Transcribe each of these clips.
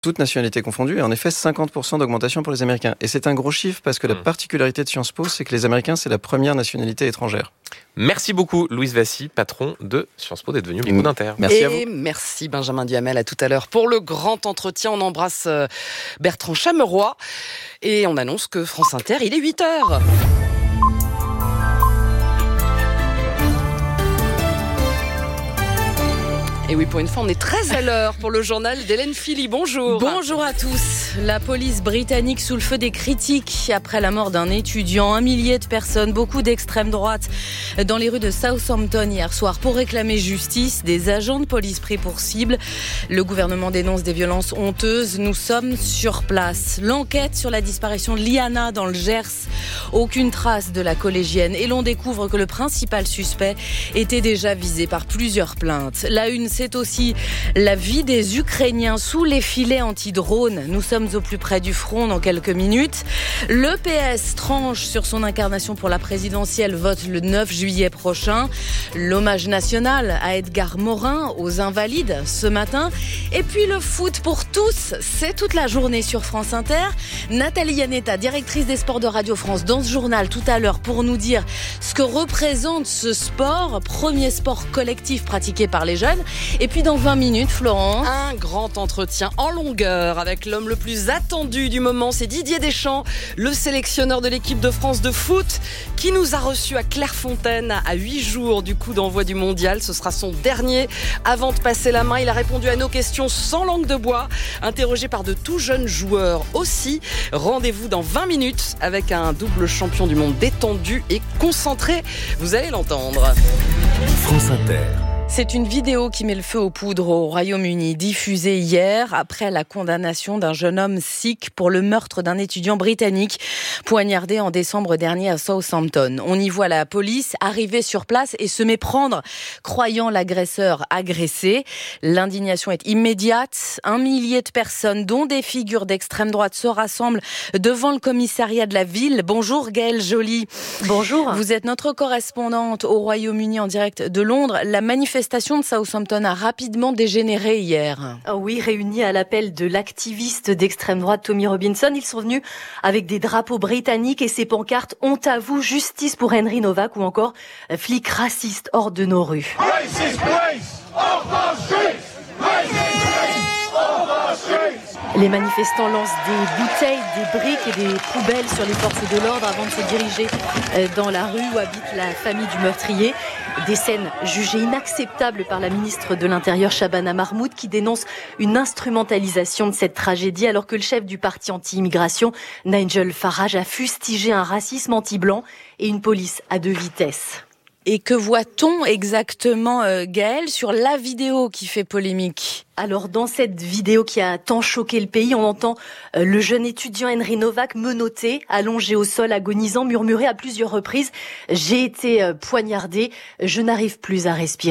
Toutes nationalités confondues, et en effet 50% d'augmentation pour les Américains. Et c'est un gros chiffre parce que la particularité de Sciences Po, c'est que les Américains, c'est la première nationalité étrangère. Merci beaucoup Louis Vassy, patron de Sciences Po, d'être venu au micro d'Inter. Merci à vous. Et merci Benjamin Duhamel, à tout à l'heure pour le grand entretien. On embrasse Bertrand Chameroy et on annonce que France Inter, il est 8h. Et oui, pour une fois, on est très à l'heure pour le journal d'Hélène Philly. Bonjour. Bonjour à tous. La police britannique sous le feu des critiques après la mort d'un étudiant. 1 millier de personnes, beaucoup d'extrême droite, dans les rues de Southampton hier soir pour réclamer justice. Des agents de police pris pour cible. Le gouvernement dénonce des violences honteuses. Nous sommes sur place. L'enquête sur la disparition de Liana dans le Gers. Aucune trace de la collégienne. Et l'on découvre que le principal suspect était déjà visé par plusieurs plaintes. La une, c'est aussi la vie des Ukrainiens sous les filets anti-drones. Nous sommes au plus près du front dans quelques minutes. Le PS tranche sur son incarnation pour la présidentielle, vote le 9 juillet prochain. L'hommage national à Edgar Morin, aux Invalides, ce matin. Et puis le foot pour tous, c'est toute la journée sur France Inter. Nathalie Yanetta, directrice des sports de Radio France, dans ce journal tout à l'heure pour nous dire ce que représente ce sport, premier sport collectif pratiqué par les jeunes. Et puis dans 20 minutes, Florence, un grand entretien en longueur avec l'homme le plus attendu du moment, c'est Didier Deschamps, le sélectionneur de l'équipe de France de foot, qui nous a reçus à Clairefontaine à 8 jours du coup d'envoi du mondial. Ce sera son dernier avant de passer la main. Il a répondu à nos questions sans langue de bois, interrogé par de tout jeunes joueurs aussi. Rendez-vous dans 20 minutes avec un double champion du monde détendu et concentré. Vous allez l'entendre. France Inter. C'est une vidéo qui met le feu aux poudres au Royaume-Uni, diffusée hier après la condamnation d'un jeune homme sikh pour le meurtre d'un étudiant britannique poignardé en décembre dernier à Southampton. On y voit la police arriver sur place et se méprendre, croyant l'agresseur agressé. L'indignation est immédiate. 1 millier de personnes, dont des figures d'extrême droite, se rassemblent devant le commissariat de la ville. Bonjour Gaëlle Joly. Bonjour. Vous êtes notre correspondante au Royaume-Uni en direct de Londres. La manifestation de Southampton a rapidement dégénéré hier. Oh oui, réunis à l'appel de l'activiste d'extrême droite Tommy Robinson, ils sont venus avec des drapeaux britanniques et ces pancartes « Honte à vous, justice pour Henry Novak » ou encore « Flics racistes hors de nos rues ». Les manifestants lancent des bouteilles, des briques et des poubelles sur les forces de l'ordre avant de se diriger dans la rue où habite la famille du meurtrier. Des scènes jugées inacceptables par la ministre de l'Intérieur, Shabana Mahmoud, qui dénonce une instrumentalisation de cette tragédie alors que le chef du parti anti-immigration, Nigel Farage, a fustigé un racisme anti-blanc et une police à 2 vitesses. Et que voit-on exactement, Gaëlle, sur la vidéo qui fait polémique ? Alors, dans cette vidéo qui a tant choqué le pays, on entend le jeune étudiant Henry Novak menotté, allongé au sol, agonisant, murmurer à plusieurs reprises « J'ai été poignardé, je n'arrive plus à respirer ».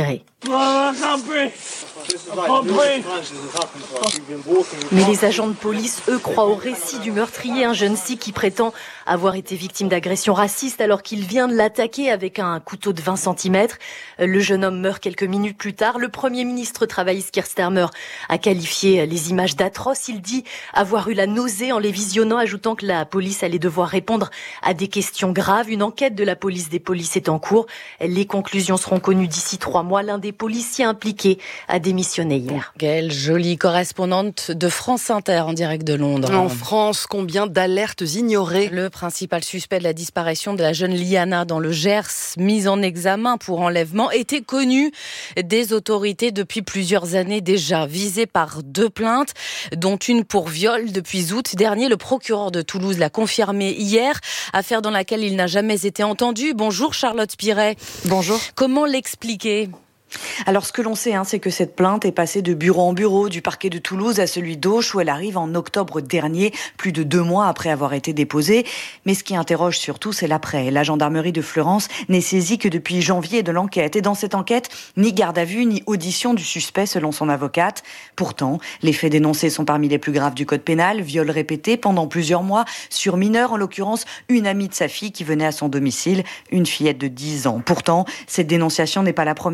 Mais les agents de police, eux, croient au récit du meurtrier, un jeune sikh qui prétend avoir été victime d'agression raciste alors qu'il vient de l'attaquer avec un couteau de 20 cm. Le jeune homme meurt quelques minutes plus tard. Le Premier ministre travailliste Keir Starmer a qualifié les images d'atroces. Il dit avoir eu la nausée en les visionnant, ajoutant que la police allait devoir répondre à des questions graves. Une enquête de la police des polices est en cours. Les conclusions seront connues d'ici 3 mois. L'un des policiers impliqués a démissionné hier. Gaëlle Joly, correspondante de France Inter en direct de Londres. En France, combien d'alertes ignorées ? Le principal suspect de la disparition de la jeune Liana dans le Gers, mise en examen pour enlèvement, était connu des autorités depuis plusieurs années déjà. Visé par 2 plaintes, dont une pour viol depuis août dernier. Le procureur de Toulouse l'a confirmé hier, affaire dans laquelle il n'a jamais été entendu. Bonjour Charlotte Piret. Bonjour. Comment l'expliquer ? Alors ce que l'on sait, c'est que cette plainte est passée de bureau en bureau, du parquet de Toulouse à celui d'Auch, où elle arrive en octobre dernier, plus de 2 mois après avoir été déposée. Mais ce qui interroge surtout, c'est l'après. La gendarmerie de Fleurance n'est saisie que depuis janvier de l'enquête. Et dans cette enquête, ni garde à vue, ni audition du suspect, selon son avocate. Pourtant, les faits dénoncés sont parmi les plus graves du code pénal. Viol répété pendant plusieurs mois sur mineur, en l'occurrence une amie de sa fille qui venait à son domicile, une fillette de 10 ans. Pourtant, cette dénonciation n'est pas la première. En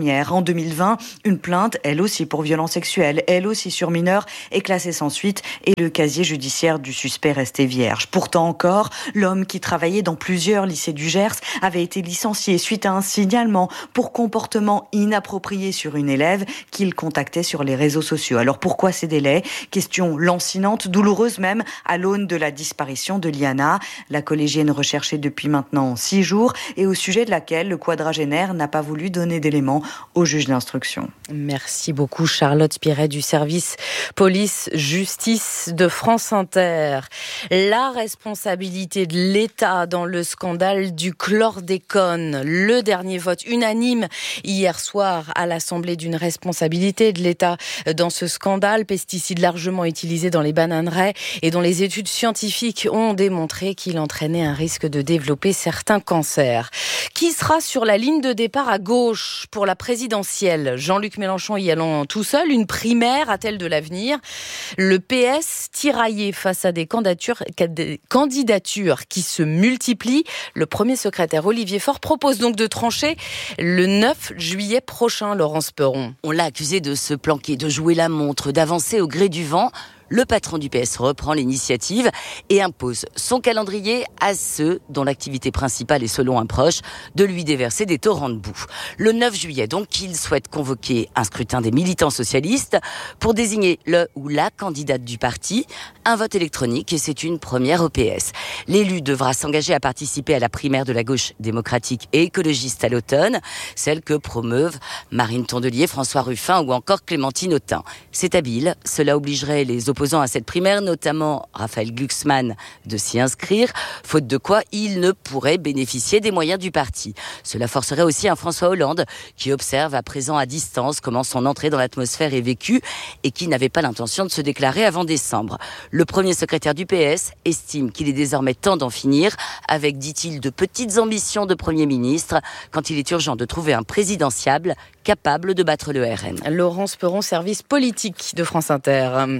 2020, une plainte, elle aussi pour violence sexuelle, elle aussi sur mineur, est classée sans suite et le casier judiciaire du suspect restait vierge. Pourtant encore, l'homme qui travaillait dans plusieurs lycées du Gers avait été licencié suite à un signalement pour comportement inapproprié sur une élève qu'il contactait sur les réseaux sociaux. Alors pourquoi ces délais ? Question lancinante, douloureuse même, à l'aune de la disparition de Liana, la collégienne recherchée depuis maintenant 6 jours et au sujet de laquelle le quadragénaire n'a pas voulu donner d'éléments au juge d'instruction. Merci beaucoup Charlotte Piret du service police-justice de France Inter. La responsabilité de l'État dans le scandale du chlordécone. Le dernier vote unanime hier soir à l'Assemblée d'une responsabilité de l'État dans ce scandale, pesticide largement utilisé dans les bananeraies et dont les études scientifiques ont démontré qu'il entraînait un risque de développer certains cancers. Qui sera sur la ligne de départ à gauche pour la présidentielle ? Jean-Luc Mélenchon y allant tout seul, une primaire a-t-elle de l'avenir ? Le PS tiraillé face à des candidatures qui se multiplient. Le premier secrétaire Olivier Faure propose donc de trancher le 9 juillet prochain, Laurence Perron. On l'a accusé de se planquer, de jouer la montre, d'avancer au gré du vent. Le patron du PS reprend l'initiative et impose son calendrier à ceux dont l'activité principale est, selon un proche, de lui déverser des torrents de boue. Le 9 juillet, donc, il souhaite convoquer un scrutin des militants socialistes pour désigner le ou la candidate du parti. Un vote électronique et c'est une première au PS. L'élu devra s'engager à participer à la primaire de la gauche démocratique et écologiste à l'automne, celle que promeuvent Marine Tondelier, François Ruffin ou encore Clémentine Autain. C'est habile, cela obligerait les opposants à cette primaire, notamment Raphaël Glucksmann, de s'y inscrire, faute de quoi il ne pourrait bénéficier des moyens du parti. Cela forcerait aussi un François Hollande qui observe à présent à distance comment son entrée dans l'atmosphère est vécue et qui n'avait pas l'intention de se déclarer avant décembre. Le premier secrétaire du PS estime qu'il est désormais temps d'en finir avec, dit-il, de petites ambitions de Premier ministre quand il est urgent de trouver un présidentiable capable de battre le RN. Laurence Perron, service politique de France Inter.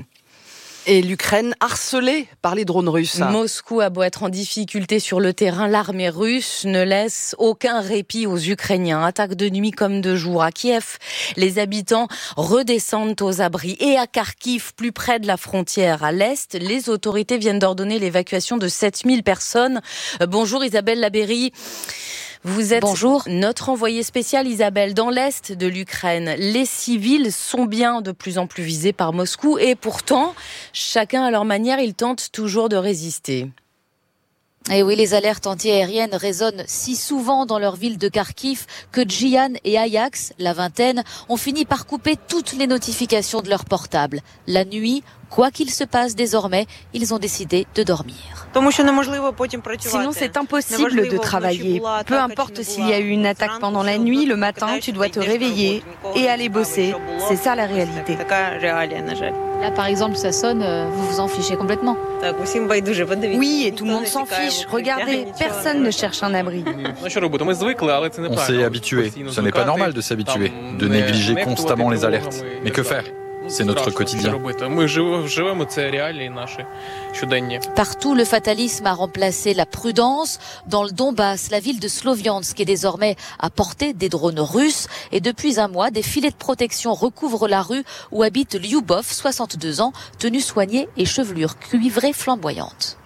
Et l'Ukraine harcelée par les drones russes. Moscou a beau être en difficulté sur le terrain, l'armée russe ne laisse aucun répit aux Ukrainiens. Attaque de nuit comme de jour. À Kiev, les habitants redescendent aux abris. Et à Kharkiv, plus près de la frontière, à l'est, les autorités viennent d'ordonner l'évacuation de 7000 personnes. Bonjour Isabelle Labéry. Vous êtes notre envoyée spéciale, Isabelle, dans l'est de l'Ukraine. Les civils sont bien de plus en plus visés par Moscou et pourtant, chacun à leur manière, ils tentent toujours de résister. Et oui, les alertes anti-aériennes résonnent si souvent dans leur ville de Kharkiv que Jian et Ajax, la vingtaine, ont fini par couper toutes les notifications de leur portable. La nuit, quoi qu'il se passe désormais, ils ont décidé de dormir. Sinon, c'est impossible de travailler. Peu importe s'il y a eu une attaque pendant la nuit, le matin, tu dois te réveiller et aller bosser. C'est ça la réalité. Là, par exemple, ça sonne, vous vous en fichez complètement. Oui, et tout le monde s'en fiche. Regardez, personne ne cherche un abri. On s'est habitué. Ce n'est pas normal de s'habituer, de négliger constamment les alertes. Mais que faire ? C'est notre quotidien. Partout, le fatalisme a remplacé la prudence. Dans le Donbass, la ville de Sloviansk est désormais à portée des drones russes. Et depuis un mois, des filets de protection recouvrent la rue où habite Lyubov, 62 ans, tenue soignée et chevelure cuivrée flamboyante.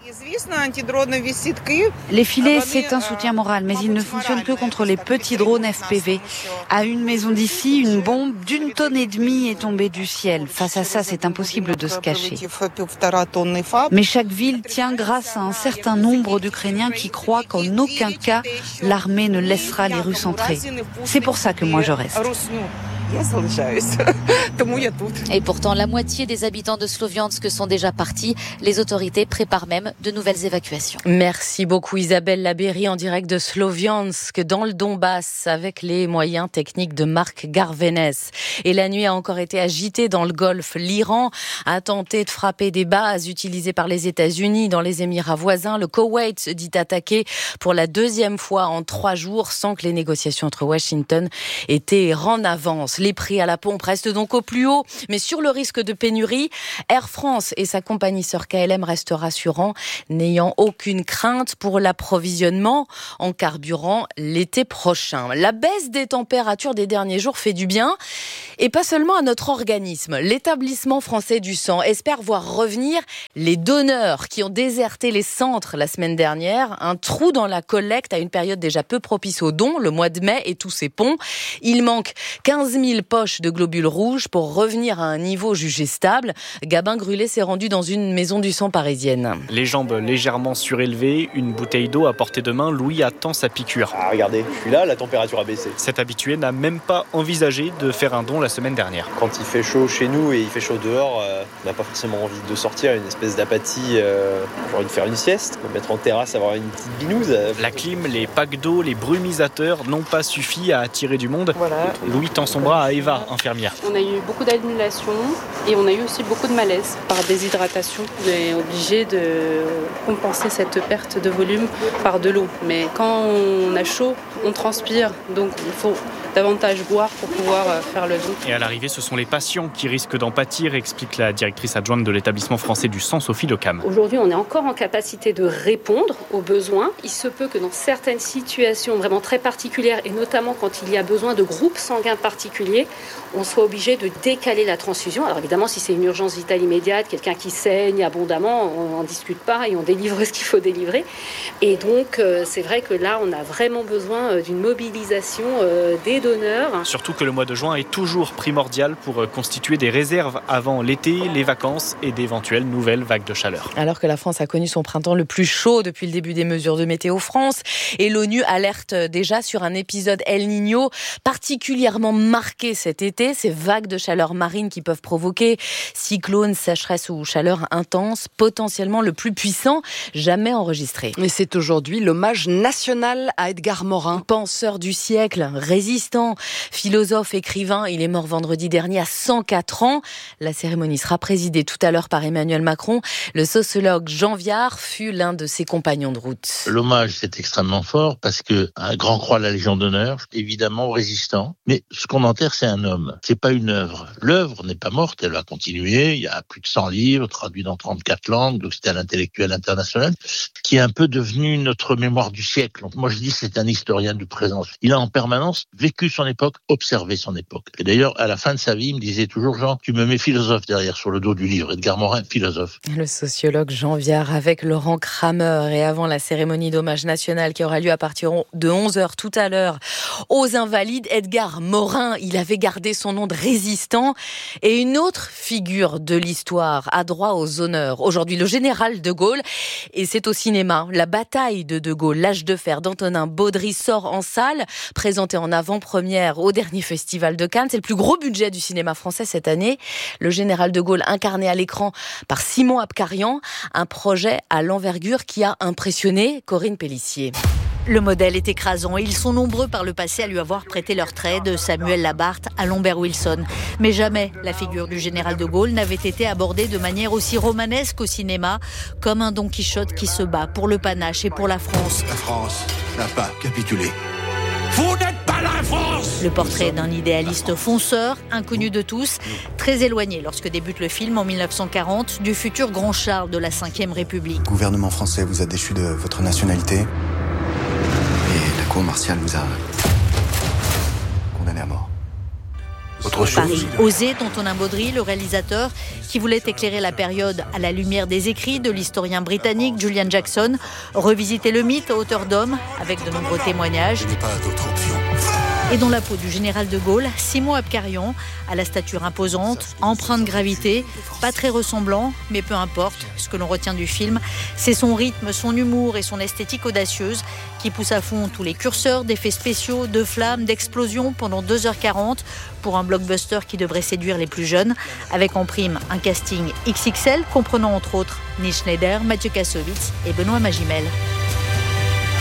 Les filets, c'est un soutien moral, mais ils ne fonctionnent que contre les petits drones FPV. À une maison d'ici, une bombe d'1,5 tonne est tombée du ciel. Face à ça, c'est impossible de se cacher. Mais chaque ville tient grâce à un certain nombre d'Ukrainiens qui croient qu'en aucun cas, l'armée ne laissera les Russes entrer. C'est pour ça que moi je reste. Et pourtant, la moitié des habitants de Sloviansk sont déjà partis. Les autorités préparent même de nouvelles évacuations. Merci beaucoup Isabelle Labéry en direct de Sloviansk dans le Donbass avec les moyens techniques de Marc Garvenès. Et la nuit a encore été agitée dans le Golfe. L'Iran a tenté de frapper des bases utilisées par les États-Unis dans les Émirats voisins. Le Koweït se dit attaqué pour la 2e fois en 3 jours sans que les négociations entre Washington et Téhéran n'avancent. Les prix à la pompe restent donc au plus haut. Mais sur le risque de pénurie, Air France et sa compagnie sœur KLM restent rassurants, n'ayant aucune crainte pour l'approvisionnement en carburant l'été prochain. La baisse des températures des derniers jours fait du bien, et pas seulement à notre organisme. L'Établissement français du sang espère voir revenir les donneurs qui ont déserté les centres la semaine dernière. Un trou dans la collecte à une période déjà peu propice aux dons, le mois de mai et tous ses ponts. Il manque 15 000 poches de globules rouges pour revenir à un niveau jugé stable. Gabin Grulé s'est rendu dans une maison du sang parisienne. Les jambes légèrement surélevées, une bouteille d'eau à portée de main, Louis attend sa piqûre. Ah, regardez, je suis là, la température a baissé. Cet habitué n'a même pas envisagé de faire un don la semaine dernière. Quand il fait chaud chez nous et il fait chaud dehors, on n'a pas forcément envie de sortir, une espèce d'apathie, j'ai envie de faire une sieste, me mettre en terrasse, avoir une petite binouse. La clim, les packs d'eau, les brumisateurs n'ont pas suffi à attirer du monde. Voilà. Louis tend son bras à Eva, infirmière. On a eu beaucoup d'annulations et on a eu aussi beaucoup de malaise par déshydratation. On est obligé de compenser cette perte de volume par de l'eau. Mais quand on a chaud, on transpire, donc il faut davantage boire pour pouvoir faire le don. Et à l'arrivée, ce sont les patients qui risquent d'en pâtir, explique la directrice adjointe de l'établissement français du sang, Sophie Lecam. Aujourd'hui, on est encore en capacité de répondre aux besoins. Il se peut que dans certaines situations vraiment très particulières, et notamment quand il y a besoin de groupes sanguins particuliers, on soit obligé de décaler la transfusion. Alors évidemment, si c'est une urgence vitale immédiate, quelqu'un qui saigne abondamment, on n'en discute pas et on délivre ce qu'il faut délivrer. Et donc, c'est vrai que là, on a vraiment besoin d'une mobilisation des donneurs. Surtout que le mois de juin est toujours primordial pour constituer des réserves avant l'été, les vacances et d'éventuelles nouvelles vagues de chaleur. Alors que la France a connu son printemps le plus chaud depuis le début des mesures de Météo France, et l'ONU alerte déjà sur un épisode El Niño particulièrement marqué cet été. Ces vagues de chaleur marine qui peuvent provoquer cyclones, sécheresse ou chaleur intense, potentiellement le plus puissant jamais enregistré. Et c'est aujourd'hui l'hommage national à Edgar Morin. Penseur du siècle, résistant, philosophe, écrivain, il est mort vendredi dernier à 104 ans. La cérémonie sera présidée tout à l'heure par Emmanuel Macron. Le sociologue Jean Viard fut l'un de ses compagnons de route. L'hommage, c'est extrêmement fort parce que un grand croix de la Légion d'honneur, évidemment résistant. Mais ce qu'on enterre, c'est un homme. C'est pas une œuvre. L'œuvre n'est pas morte, elle va continuer. Il y a plus de 100 livres traduits dans 34 langues, donc c'est un intellectuel international qui est un peu devenu notre mémoire du siècle. Donc moi je dis c'est un historien du présent. Il a en permanence vécu son époque, observé son époque. Et d'ailleurs, à la fin de sa vie, il me disait toujours, Jean, tu me mets philosophe derrière sur le dos du livre. Edgar Morin, philosophe. Le sociologue Jean Viard avec Laurent Kramer. Et avant la cérémonie d'hommage national qui aura lieu à partir de 11h tout à l'heure aux Invalides, Edgar Morin, il avait gardé son nom de résistant. Et une autre figure de l'histoire a droit aux honneurs. Aujourd'hui, le général de Gaulle. Et c'est au cinéma. La bataille de Gaulle, l'âge de fer d'Antonin Baudry sort en salle, présenté en avant-première au dernier festival de Cannes. C'est le plus gros budget du cinéma français cette année. Le général de Gaulle incarné à l'écran par Simon Abkarian. Un projet à l'envergure qui a impressionné Corinne Pélissier. Le modèle est écrasant et ils sont nombreux par le passé à lui avoir prêté leur trait, de Samuel Labarthe à Lambert Wilson. Mais jamais la figure du général de Gaulle n'avait été abordée de manière aussi romanesque au cinéma, comme un Don Quichotte qui se bat pour le panache et pour la France. La France n'a pas capitulé. Vous n'êtes pas la France! Le portrait d'un idéaliste fonceur, inconnu de tous, très éloigné lorsque débute le film en 1940 du futur grand Charles de la Ve République. Le gouvernement français vous a déchu de votre nationalité et la cour martiale vous a condamné à mort. Autre chose. Paris osé d'Antonin Baudry, le réalisateur, qui voulait éclairer la période à la lumière des écrits de l'historien britannique Julian Jackson, revisiter le mythe à hauteur d'homme avec de nombreux témoignages. Je n'ai pas d'autre option. Et dans la peau du général de Gaulle, Simon Abkarian, à la stature imposante, empreint de gravité, pas très ressemblant, mais peu importe. Ce que l'on retient du film, c'est son rythme, son humour et son esthétique audacieuse qui pousse à fond tous les curseurs d'effets spéciaux, de flammes, d'explosions pendant 2h40 pour un blockbuster qui devrait séduire les plus jeunes, avec en prime un casting XXL comprenant entre autres Nils Schneider, Mathieu Kassovitz et Benoît Magimel.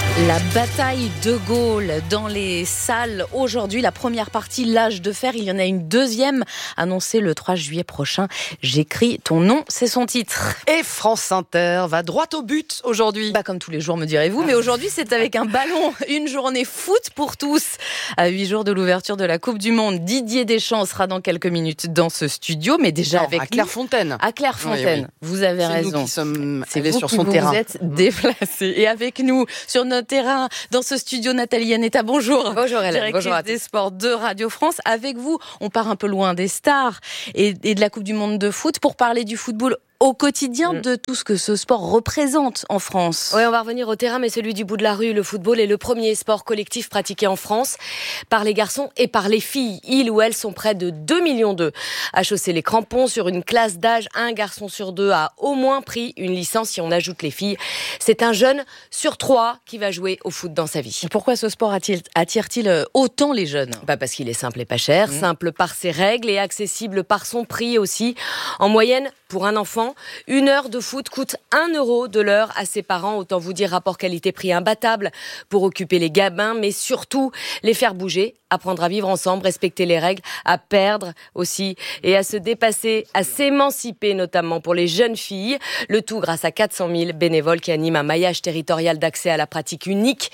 La bataille de Gaulle dans les salles aujourd'hui, la première partie, l'âge de fer, il y en a une deuxième annoncée le 3 juillet prochain. J'écris ton nom, c'est son titre. Et France Inter va droit au but aujourd'hui. Comme tous les jours me direz-vous, mais aujourd'hui c'est avec un ballon, une journée foot pour tous. À 8 jours de l'ouverture de la Coupe du Monde, Didier Deschamps sera dans quelques minutes dans ce studio, mais déjà avec à Clairefontaine. À Clairefontaine, oui. Vous avez raison. C'est nous qui sommes allés sur son terrain. Vous êtes déplacés. Et avec nous sur notre terrain, dans ce studio, Nathalie Yanetta, bonjour. Bonjour Hélène, directrice bonjour des sports de Radio France. Avec vous, on part un peu loin des stars et de la Coupe du Monde de foot pour parler du football au quotidien, de tout ce que ce sport représente en France. Oui, on va revenir au terrain, mais celui du bout de la rue, le football est le premier sport collectif pratiqué en France par les garçons et par les filles. Ils ou elles sont près de 2,2 millions à chausser les crampons. Sur une classe d'âge, un garçon sur 2 a au moins pris une licence. Si on ajoute les filles, c'est un jeune sur 3 qui va jouer au foot dans sa vie. Pourquoi ce sport attire-t-il autant les jeunes ? Parce qu'il est simple et pas cher, simple par ses règles et accessible par son prix aussi. En moyenne, pour un enfant, 1 heure de foot coûte 1 euro de l'heure à ses parents. Autant vous dire rapport qualité-prix imbattable pour occuper les gamins, mais surtout les faire bouger, apprendre à vivre ensemble, respecter les règles, à perdre aussi et à se dépasser, à s'émanciper notamment pour les jeunes filles. Le tout grâce à 400 000 bénévoles qui animent un maillage territorial d'accès à la pratique unique.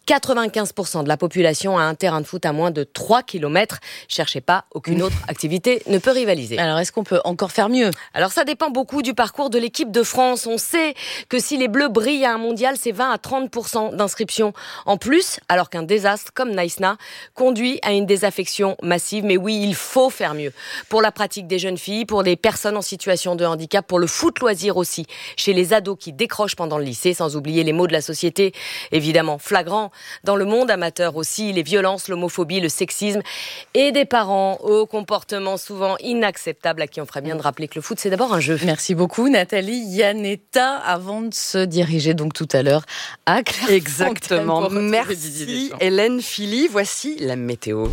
95% de la population a un terrain de foot à moins de 3 km. Cherchez pas, aucune autre activité ne peut rivaliser. Alors, est-ce qu'on peut encore faire mieux ? Alors, ça dépend beaucoup du parcours de l'équipe de France. On sait que si les Bleus brillent à un mondial, c'est 20 à 30% d'inscription en plus, alors qu'un désastre comme Naïsna conduit à une désaffection massive. Mais oui, il faut faire mieux. Pour la pratique des jeunes filles, pour les personnes en situation de handicap, pour le foot loisir aussi, chez les ados qui décrochent pendant le lycée, sans oublier les maux de la société, évidemment flagrants. Dans le monde amateur aussi, les violences, l'homophobie, le sexisme et des parents au comportement souvent inacceptable à qui on ferait bien de rappeler que le foot, c'est d'abord un jeu. Merci beaucoup Nathalie Yanetta, avant de se diriger donc tout à l'heure à Clairefontaine. Exactement. Merci Hélène Philly. Voici la météo.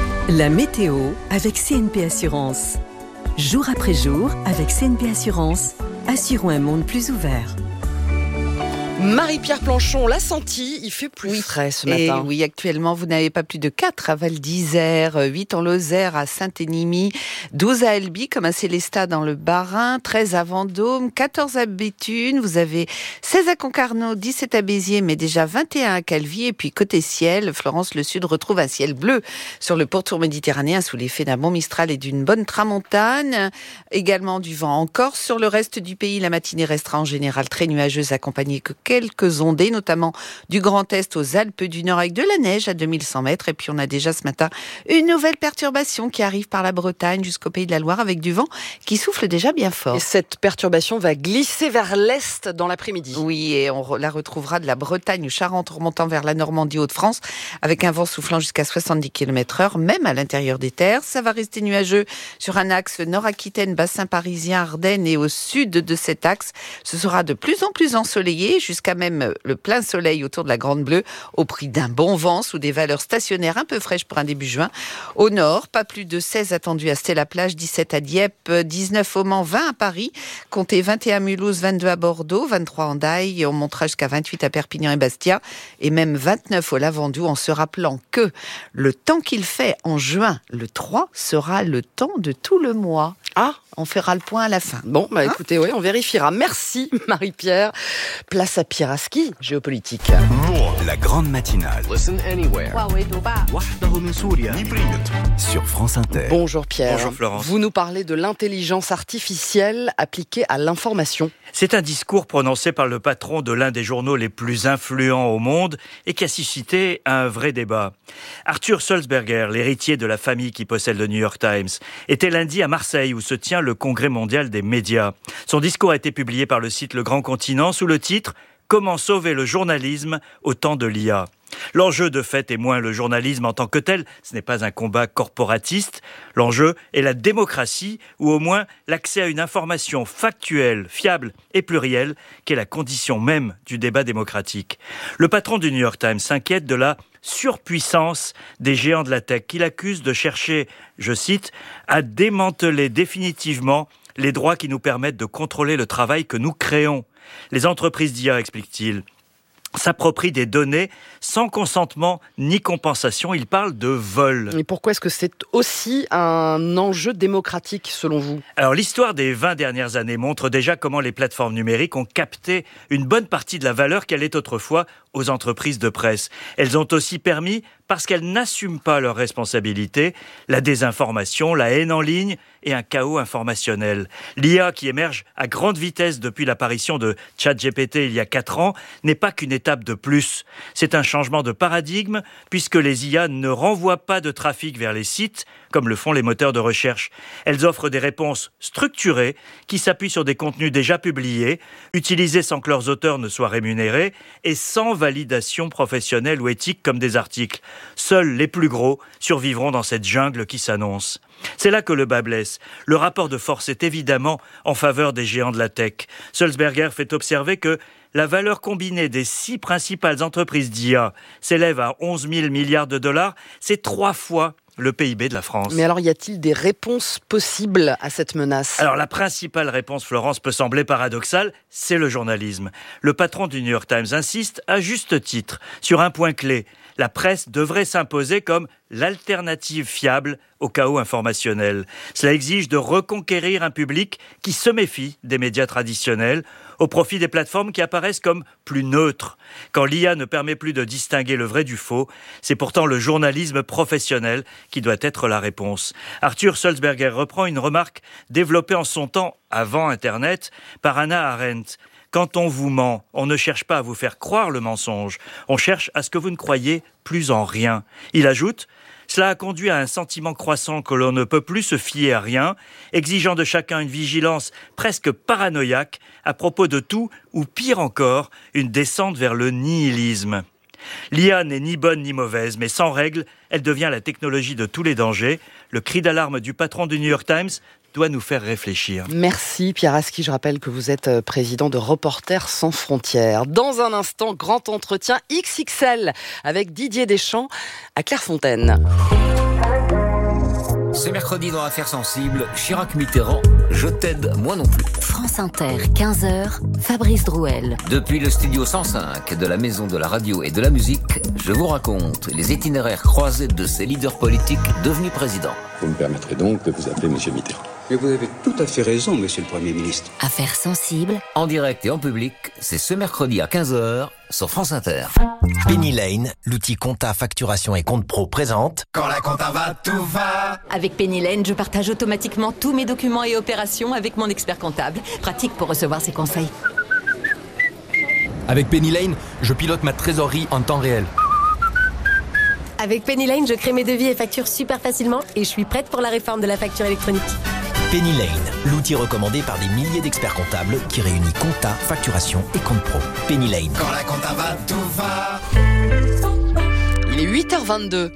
La météo avec CNP Assurance. Jour après jour, avec CNP Assurance, assurons un monde plus ouvert. Marie-Pierre Planchon l'a senti, il fait plus frais ce matin. Et oui, actuellement, vous n'avez pas plus de 4 à Val d'Isère, 8 en Lozère, à Saint-Énimie, 12 à Albi, comme à Célestat dans le Bas-Rhin, 13 à Vendôme, 14 à Béthune, vous avez 16 à Concarneau, 17 à Béziers, mais déjà 21 à Calvi. Et puis côté ciel, Florence, le Sud retrouve un ciel bleu sur le pourtour méditerranéen sous l'effet d'un bon Mistral et d'une bonne tramontane. Également du vent en Corse. Sur le reste du pays, la matinée restera en général très nuageuse, accompagnée que quelques ondées, notamment du Grand Est aux Alpes du Nord avec de la neige à 2100 mètres. Et puis on a déjà ce matin une nouvelle perturbation qui arrive par la Bretagne jusqu'au Pays de la Loire avec du vent qui souffle déjà bien fort. Et cette perturbation va glisser vers l'Est dans l'après-midi. Oui, et on la retrouvera de la Bretagne, Charente, remontant vers la Normandie, Hauts-de-France, avec un vent soufflant jusqu'à 70 km/h, même à l'intérieur des terres. Ça va rester nuageux sur un axe Nord-Aquitaine, bassin parisien, Ardennes, et au sud de cet axe, ce sera de plus en plus ensoleillé, jusqu'à même le plein soleil autour de la Grande Bleue, au prix d'un bon vent sous des valeurs stationnaires un peu fraîches pour un début juin. Au nord, pas plus de 16 attendus à Stella-Plage, 17 à Dieppe, 19 au Mans, 20 à Paris, comptez 21 à Mulhouse, 22 à Bordeaux, 23 à Hendaye, et on montera jusqu'à 28 à Perpignan et Bastia, et même 29 au Lavandou, en se rappelant que le temps qu'il fait en juin, le 3, sera le temps de tout le mois. Ah, on fera le point à la fin. Bon, écoutez, oui, on vérifiera. Merci Marie-Pierre. Place à Pieraski, géopolitique. La grande matinale. Listen anywhere. Sur France Inter. Bonjour Pierre. Bonjour Florence. Vous nous parlez de l'intelligence artificielle appliquée à l'information. C'est un discours prononcé par le patron de l'un des journaux les plus influents au monde et qui a suscité un vrai débat. Arthur Sulzberger, l'héritier de la famille qui possède le New York Times, était lundi à Marseille où se tient le Congrès mondial des médias. Son discours a été publié par le site Le Grand Continent sous le titre « Comment sauver le journalisme au temps de l'IA ». L'enjeu de fait est moins le journalisme en tant que tel, ce n'est pas un combat corporatiste. L'enjeu est la démocratie, ou au moins l'accès à une information factuelle, fiable et plurielle, qui est la condition même du débat démocratique. Le patron du New York Times s'inquiète de la surpuissance des géants de la tech qu'il accuse de chercher, je cite, à démanteler définitivement les droits qui nous permettent de contrôler le travail que nous créons. Les entreprises d'IA, explique-t-il, s'approprient des données sans consentement ni compensation. Il parle de vol. Et pourquoi est-ce que c'est aussi un enjeu démocratique selon vous ? Alors l'histoire des 20 dernières années montre déjà comment les plateformes numériques ont capté une bonne partie de la valeur qu'elle est autrefois aux entreprises de presse. Elles ont aussi permis, parce qu'elles n'assument pas leurs responsabilités, la désinformation, la haine en ligne et un chaos informationnel. L'IA qui émerge à grande vitesse depuis l'apparition de ChatGPT il y a 4 ans n'est pas qu'une étape de plus. C'est un changement de paradigme puisque les IA ne renvoient pas de trafic vers les sites comme le font les moteurs de recherche. Elles offrent des réponses structurées qui s'appuient sur des contenus déjà publiés, utilisés sans que leurs auteurs ne soient rémunérés et sans validation professionnelle ou éthique comme des articles. Seuls les plus gros survivront dans cette jungle qui s'annonce. C'est là que le bât blesse. Le rapport de force est évidemment en faveur des géants de la tech. Sulzberger fait observer que la valeur combinée des 6 principales entreprises d'IA s'élève à 11 000 milliards de dollars. C'est 3 fois le PIB de la France. Mais alors, y a-t-il des réponses possibles à cette menace ? Alors, la principale réponse, Florence, peut sembler paradoxale, c'est le journalisme. Le patron du New York Times insiste, à juste titre, sur un point clé. La presse devrait s'imposer comme l'alternative fiable au chaos informationnel. Cela exige de reconquérir un public qui se méfie des médias traditionnels au profit des plateformes qui apparaissent comme plus neutres. Quand l'IA ne permet plus de distinguer le vrai du faux, c'est pourtant le journalisme professionnel qui doit être la réponse. Arthur Sulzberger reprend une remarque développée en son temps, avant Internet, par Hannah Arendt. Quand on vous ment, on ne cherche pas à vous faire croire le mensonge, on cherche à ce que vous ne croyiez plus en rien. Il ajoute, cela a conduit à un sentiment croissant que l'on ne peut plus se fier à rien, exigeant de chacun une vigilance presque paranoïaque à propos de tout, ou pire encore, une descente vers le nihilisme. L'IA n'est ni bonne ni mauvaise, mais sans règles, elle devient la technologie de tous les dangers. Le cri d'alarme du patron du New York Times doit nous faire réfléchir. Merci Pierre Aski, je rappelle que vous êtes président de Reporters sans frontières. Dans un instant, grand entretien XXL avec Didier Deschamps à Clairefontaine. C'est mercredi dans Affaires sensibles, Chirac-Mitterrand, je t'aide, moi non plus. France Inter, 15h, Fabrice Drouel. Depuis le studio 105 de la Maison de la Radio et de la Musique, je vous raconte les itinéraires croisés de ces leaders politiques devenus présidents. Vous me permettrez donc de vous appeler Monsieur Mitterrand. Mais vous avez tout à fait raison, Monsieur le Premier ministre. Affaires sensibles. En direct et en public, c'est ce mercredi à 15h sur France Inter. Penny Lane, l'outil compta, facturation et compte pro présente. Quand la compta va, tout va. Avec Penny Lane, je partage automatiquement tous mes documents et opérations avec mon expert comptable. Pratique pour recevoir ses conseils. Avec Penny Lane, je pilote ma trésorerie en temps réel. Avec Penny Lane, je crée mes devis et factures super facilement et je suis prête pour la réforme de la facture électronique. Penny Lane, l'outil recommandé par des milliers d'experts comptables qui réunit compta, facturation et compte pro. Penny Lane. Quand la compta va, tout va. Il est 8h22.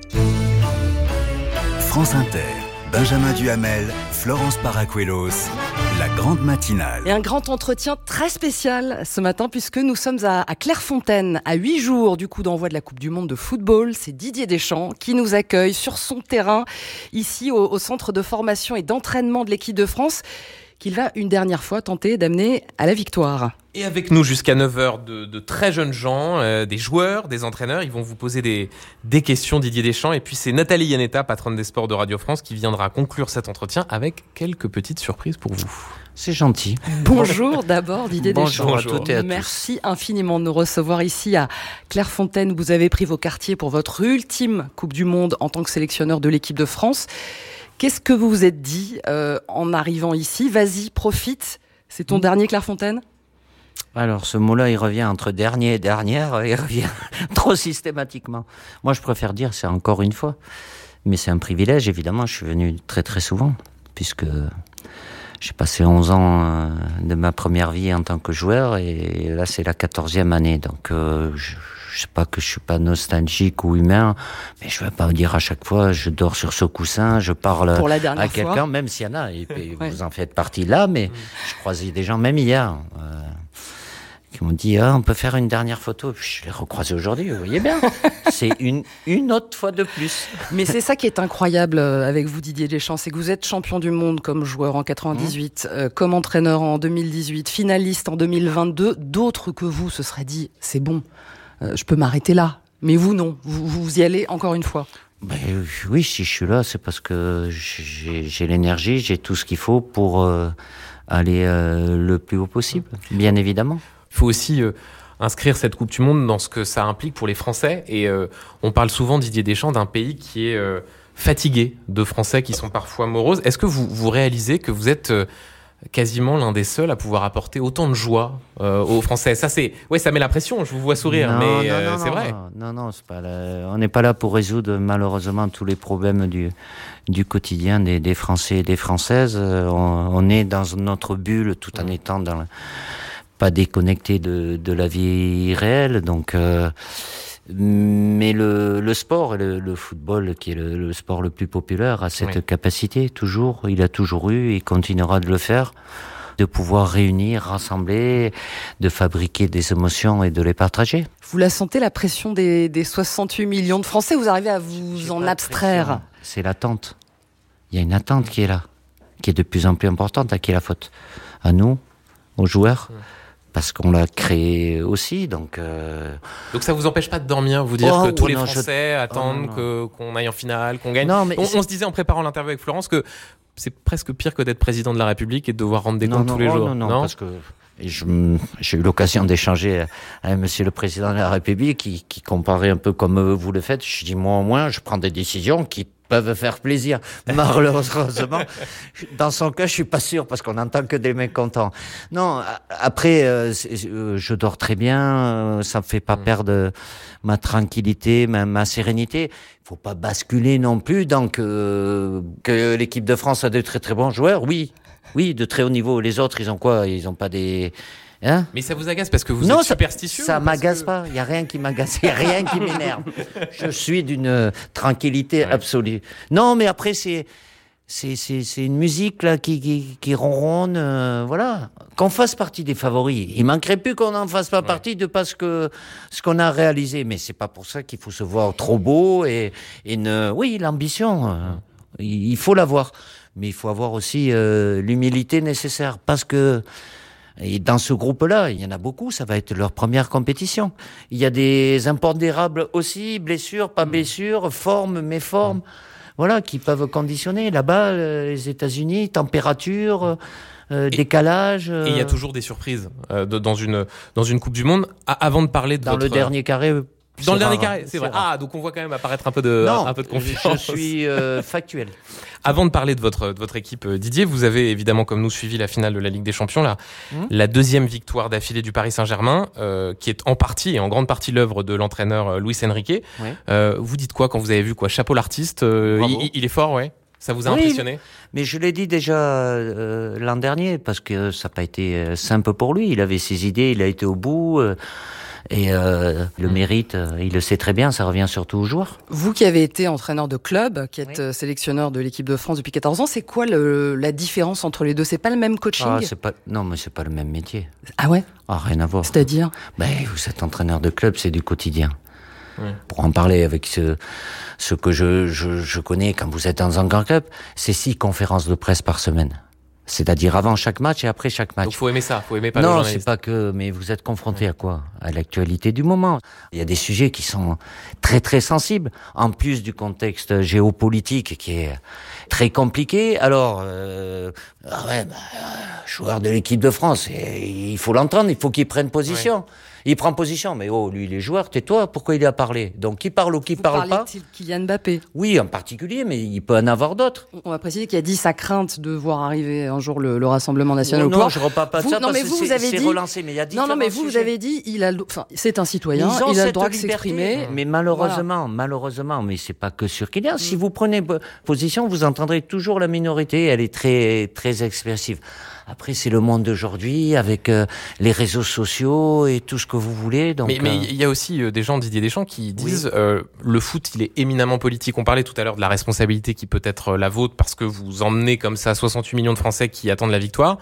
France Inter, Benjamin Duhamel, Florence Paracuelos, la grande matinale. Et un grand entretien très spécial ce matin puisque nous sommes à Clairefontaine, à 8 jours du coup d'envoi de la Coupe du Monde de football. C'est Didier Deschamps qui nous accueille sur son terrain, ici au centre de formation et d'entraînement de l'équipe de France, qu'il va une dernière fois tenter d'amener à la victoire. Et avec nous jusqu'à 9h de très jeunes gens, des joueurs, des entraîneurs. Ils vont vous poser des questions, Didier Deschamps. Et puis c'est Nathalie Yanetta, patronne des sports de Radio France, qui viendra conclure cet entretien avec quelques petites surprises pour vous. C'est gentil. Bonjour d'abord Didier Deschamps. Bonjour à toutes et à tous. Merci infiniment de nous recevoir ici à Clairefontaine. Vous avez pris vos quartiers pour votre ultime Coupe du Monde en tant que sélectionneur de l'équipe de France. Qu'est-ce que vous vous êtes dit en arrivant ici ? Vas-y, profite. C'est ton dernier Clairefontaine ? Alors, ce mot-là, il revient entre dernier et dernière, il revient trop systématiquement. Moi, je préfère dire c'est encore une fois. Mais c'est un privilège, évidemment. Je suis venu très, très souvent, puisque j'ai passé 11 ans de ma première vie en tant que joueur, et là, c'est la 14e année. Donc, je sais pas que je suis pas nostalgique ou humain, mais je vais pas dire à chaque fois, je dors sur ce coussin, je parle à quelqu'un, même s'il y en a, et vous en faites partie là, mais je croisais des gens, même hier, qui m'ont dit, on peut faire une dernière photo. Puis je l'ai recroisé aujourd'hui, vous voyez bien. C'est une autre fois de plus. Mais c'est ça qui est incroyable avec vous, Didier Deschamps, c'est que vous êtes champion du monde comme joueur en 98, comme entraîneur en 2018, finaliste en 2022. D'autres que vous se seraient dit, c'est bon. je peux m'arrêter là. Mais vous, non. Vous y allez encore une fois. Oui, si je suis là, c'est parce que j'ai l'énergie, j'ai tout ce qu'il faut pour aller le plus haut possible, bien évidemment. Il faut aussi inscrire cette Coupe du Monde dans ce que ça implique pour les Français. Et on parle souvent, Didier Deschamps, d'un pays qui est fatigué de Français qui sont parfois moroses. Est-ce que vous réalisez que vous êtes quasiment l'un des seuls à pouvoir apporter autant de joie aux Français? Ça met la pression, je vous vois sourire, mais c'est vrai. Non, c'est pas on n'est pas là pour résoudre malheureusement tous les problèmes du quotidien des Français et des Françaises. On est dans notre bulle tout en étant pas déconnecté de la vie réelle, donc... Mais le sport, le football, qui est le sport le plus populaire, a cette capacité, toujours. Il a toujours eu, il continuera de le faire, de pouvoir réunir, rassembler, de fabriquer des émotions et de les partager. Vous la sentez, la pression des 68 millions de Français? Vous arrivez à vous en abstraire? C'est l'attente. Il y a une attente qui est là, qui est de plus en plus importante. À qui est la faute? À nous, aux joueurs, parce qu'on l'a créé aussi, donc... Donc ça vous empêche pas de dormir, vous dire que tous les Français attendent qu'on aille en finale, qu'on gagne. Non, mais on se disait en préparant l'interview avec Florence que c'est presque pire que d'être président de la République et de devoir rendre des comptes tous les jours. Non, parce que j'ai eu l'occasion d'échanger avec Monsieur le Président de la République qui comparait un peu comme vous le faites. Je dis, moi au moins, je prends des décisions qui peuvent faire plaisir. Malheureusement, dans son cas, je suis pas sûr parce qu'on n'entend que des mécontents. Non, après, je dors très bien, ça me fait pas perdre ma tranquillité, ma sérénité. Il faut pas basculer non plus donc que l'équipe de France a de très très bons joueurs. Oui, de très haut niveau. Les autres, ils ont quoi? Ils ont pas des... Hein? Mais ça vous agace parce que vous êtes superstitieux? Ça m'agace pas. Il y a rien qui m'agace. Il y a rien qui m'énerve. Je suis d'une tranquillité absolue. Non, mais après c'est une musique là qui ronronne. Voilà. Qu'on fasse partie des favoris. Il manquerait plus qu'on n'en fasse pas partie de parce que ce qu'on a réalisé. Mais c'est pas pour ça qu'il faut se voir trop beau oui, l'ambition. Il faut l'avoir. Mais il faut avoir aussi l'humilité nécessaire parce que et dans ce groupe-là, il y en a beaucoup, ça va être leur première compétition. Il y a des impondérables aussi, blessures, pas blessures, formes, méformes, voilà, qui peuvent conditionner. Là-bas, les États-Unis, température, décalage. Et il y a toujours des surprises dans une Coupe du Monde. Avant de parler de le dernier carré. Dans le dernier carré, c'est vrai. Ah, donc on voit quand même apparaître un peu de confiance. Je suis factuel. Avant de parler de votre équipe, Didier, vous avez évidemment, comme nous, suivi la finale de la Ligue des Champions, la deuxième victoire d'affilée du Paris Saint-Germain, qui est en partie et en grande partie l'œuvre de l'entraîneur Luis Enrique. Vous dites quoi quand vous avez vu quoi? Chapeau l'artiste, il est fort, ouais. Ça vous a impressionné? Mais je l'ai dit déjà l'an dernier, parce que ça n'a pas été simple pour lui. Il avait ses idées, il a été au bout. Et le mérite, il le sait très bien, ça revient surtout aux joueurs. Vous qui avez été entraîneur de club, qui êtes sélectionneur de l'équipe de France depuis 14 ans, c'est quoi la différence entre les deux? C'est pas le même coaching? Non, mais c'est pas le même métier. Ah ouais? Rien à voir. C'est-à-dire? Vous êtes entraîneur de club, c'est du quotidien. Pour en parler avec ce que je connais quand vous êtes dans un grand club, c'est 6 conférences de presse par semaine. C'est-à-dire avant chaque match et après chaque match. Donc faut aimer ça, faut aimer pas le journaliste. Non, c'est pas que, mais vous êtes confronté à quoi? À l'actualité du moment. Il y a des sujets qui sont très très sensibles, en plus du contexte géopolitique qui est très compliqué. Alors, joueur de l'équipe de France, il faut l'entendre, il faut qu'il prenne position. Il prend position, mais lui, il est joueur, tais-toi, pourquoi il a parlé? Donc, qui parle ou qui parle pas? Vous parlez de Kylian Mbappé? Oui, en particulier, mais il peut en avoir d'autres. On va préciser qu'il a dit sa crainte de voir arriver un jour le Rassemblement National au pouvoir. Non, je repars pas de ça parce que c'est relancé, mais il y a différents Non, mais vous avez dit, c'est un citoyen, il a le droit de s'exprimer. Mais malheureusement, mais c'est pas que sur Kylian. Si vous prenez position, vous entendrez toujours la minorité, elle est très, très expressive. Après, c'est le monde d'aujourd'hui avec les réseaux sociaux et tout ce que vous voulez. Donc, mais il y a aussi des gens, Didier Deschamps, qui disent le foot, il est éminemment politique. On parlait tout à l'heure de la responsabilité qui peut être la vôtre parce que vous emmenez comme ça 68 millions de Français qui attendent la victoire.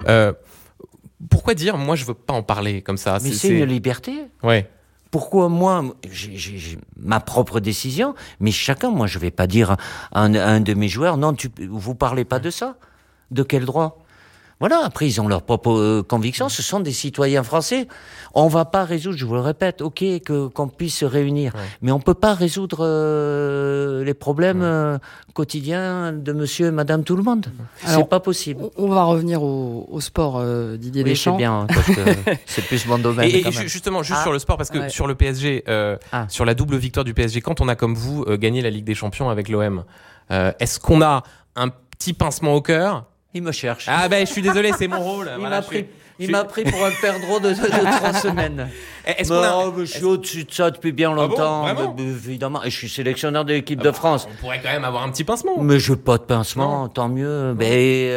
Pourquoi dire, moi, je veux pas en parler comme ça? Mais c'est une liberté. Ouais. Pourquoi moi, j'ai ma propre décision, mais chacun, moi, je vais pas dire à un de mes joueurs, non, vous parlez pas de ça. De quel droit? Voilà, après ils ont leurs propres convictions, ce sont des citoyens français. On va pas résoudre, je vous le répète, qu'on puisse se réunir, mais on peut pas résoudre les problèmes quotidiens de monsieur et madame tout le monde. Alors, c'est pas possible. On va revenir au sport, Didier Deschamps. C'est bien, parce que c'est plus mon domaine. Et justement, sur le sport, parce que sur le PSG, sur la double victoire du PSG, quand on a comme vous gagné la Ligue des Champions avec l'OM, est-ce qu'on a un petit pincement au cœur? Il me cherche. Ah ben, je suis désolé, c'est mon rôle. Il m'a pris pour un perdreau de 3 semaines. Je suis au-dessus de ça depuis bien longtemps, évidemment. Et je suis sélectionneur de l'équipe de France. On pourrait quand même avoir un petit pincement. Mais je n'ai pas de pincement, tant mieux. Mais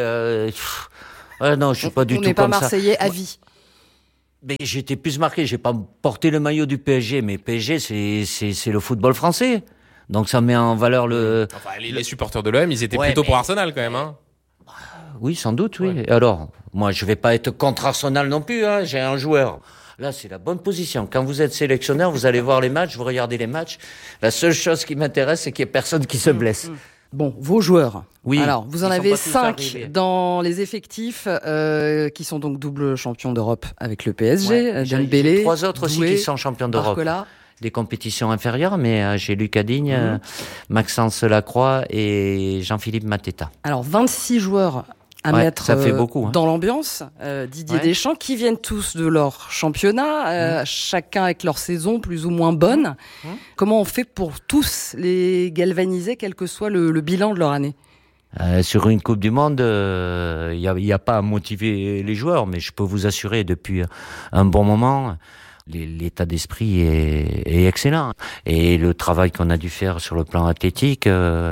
non, je suis pas du tout comme ça. On n'est pas Marseillais à vie. Mais j'étais plus marqué. J'ai pas porté le maillot du PSG, mais PSG, c'est le football français. Donc ça met en valeur le. Enfin, les supporters de l'OM, ils étaient plutôt pour Arsenal quand même, hein. Oui, sans doute, oui. Ouais. Alors, moi, je vais pas être contre Arsenal non plus, hein. J'ai un joueur. Là, c'est la bonne position. Quand vous êtes sélectionneur, vous allez voir les matchs, vous regardez les matchs. La seule chose qui m'intéresse, c'est qu'il y ait personne qui se blesse. Bon, vos joueurs. Oui. Alors, vous en avez 5 dans les effectifs qui sont donc double champions d'Europe avec le PSG. J'ai 3 autres aussi qui sont champions d'Europe. Barcola. Des compétitions inférieures, mais j'ai Lucas Digne, Maxence Lacroix et Jean-Philippe Mateta. Alors, 26 joueurs à mettre ça fait beaucoup, dans l'ambiance. Didier Deschamps, qui viennent tous de leur championnat, chacun avec leur saison plus ou moins bonne. Comment on fait pour tous les galvaniser, quel que soit le bilan de leur année? Sur une Coupe du Monde, il y a pas à motiver les joueurs, mais je peux vous assurer depuis un bon moment, l'état d'esprit est excellent. Et le travail qu'on a dû faire sur le plan athlétique,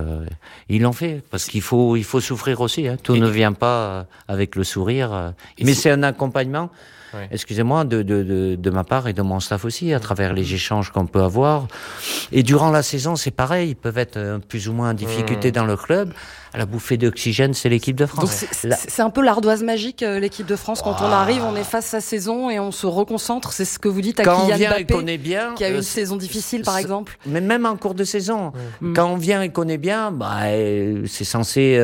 ils l'ont fait. Parce qu'il faut souffrir aussi, hein. Tout ne vient pas avec le sourire. Mais c'est un accompagnement, excusez-moi, de ma part et de mon staff aussi, à travers les échanges qu'on peut avoir. Et durant la saison, c'est pareil. Ils peuvent être plus ou moins en difficulté dans le club. À la bouffée d'oxygène, c'est l'équipe de France. Donc c'est un peu l'ardoise magique, l'équipe de France. Quand on arrive, on est face à sa saison et on se reconcentre. C'est ce que vous dites à Kylian Mbappé, qui a eu une saison difficile, par exemple. Mais même en cours de saison, quand on vient et qu'on est bien, c'est censé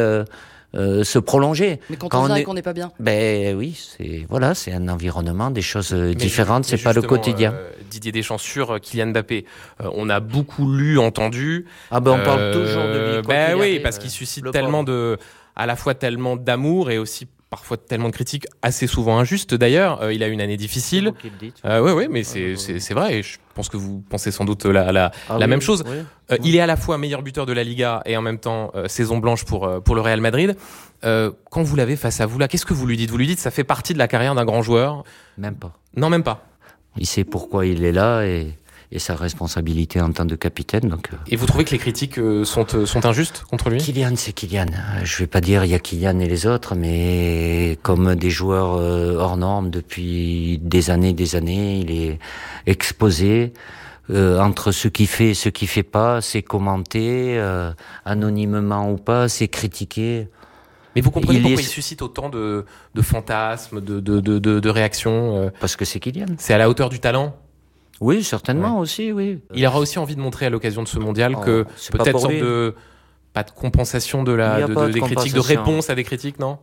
se prolonger. Mais quand on vient et qu'on n'est pas bien. Ben oui, c'est un environnement, des choses différentes. C'est pas le quotidien. Didier Deschamps sur Kylian Mbappé, on a beaucoup lu, entendu. On parle toujours de lui. Oui, parce qu'il suscite tellement à la fois tellement d'amour et aussi parfois tellement de critiques, assez souvent injustes d'ailleurs. Il a eu une année difficile. Oui, mais c'est vrai. Et je pense que vous pensez sans doute la même chose. Il est à la fois meilleur buteur de la Liga et en même temps saison blanche pour le Real Madrid. Quand vous l'avez face à vous là, qu'est-ce que vous lui dites? Vous lui dites ça fait partie de la carrière d'un grand joueur? Même pas. Non, même pas. Il sait pourquoi il est là et sa responsabilité en tant que capitaine. Donc, Et vous trouvez que les critiques sont injustes contre lui? Kylian, c'est Kylian. Je vais pas dire il y a Kylian et les autres, mais comme des joueurs hors normes depuis des années, il est exposé entre ce qu'il fait et ce qu'il fait pas, c'est commenté anonymement ou pas, c'est critiqué. Mais vous comprenez pourquoi il suscite autant de fantasmes, de réactions Parce que c'est Kylian. C'est à la hauteur du talent? Oui, certainement aussi, oui. Il aura aussi envie de montrer à l'occasion de ce mondial que peut-être sorte pas de compensation des critiques, de réponse à des critiques, non?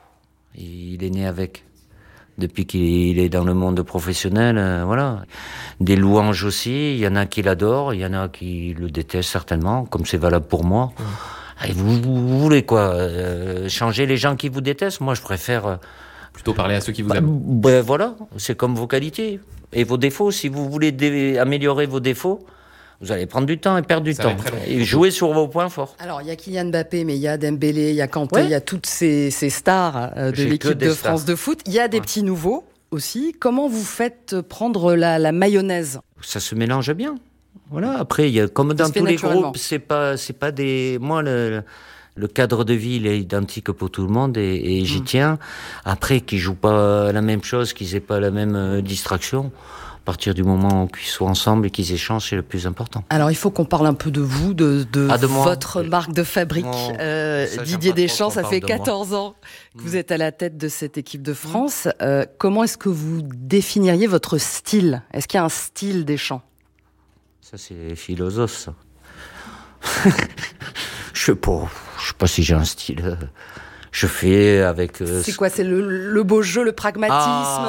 Il est né avec. Depuis qu'il est dans le monde professionnel, voilà. Des louanges aussi, il y en a qui l'adorent, il y en a qui le détestent certainement, comme c'est valable pour moi. Et vous voulez quoi, changer les gens qui vous détestent? Moi, je préfère plutôt parler à ceux qui vous aiment. Voilà, c'est comme vos qualités et vos défauts. Si vous voulez améliorer vos défauts, vous allez prendre du temps et perdre du temps et jouer sur vos points forts. Alors, il y a Kylian Mbappé, mais il y a Dembélé, il y a Kanté, il y a toutes ces stars de l'équipe de France de foot. Il y a des petits nouveaux aussi. Comment vous faites prendre la mayonnaise? Ça se mélange bien. Voilà. Après, comme dans tous les groupes, c'est pas des. Moi, le cadre de vie, il est identique pour tout le monde et j'y tiens. Après, qu'ils jouent pas la même chose, qu'ils aient pas la même distraction. À partir du moment qu'ils soient ensemble et qu'ils échangent, c'est le plus important. Alors, il faut qu'on parle un peu de vous, de votre marque de fabrique. Didier Deschamps, ça fait 14 ans que vous êtes à la tête de cette équipe de France. Comment est-ce que vous définiriez votre style? Est-ce qu'il y a un style Deschamps? Ça, c'est philosophe, ça. Je sais pas si j'ai un style. Je fais avec... c'est quoi? C'est le beau jeu, le pragmatisme?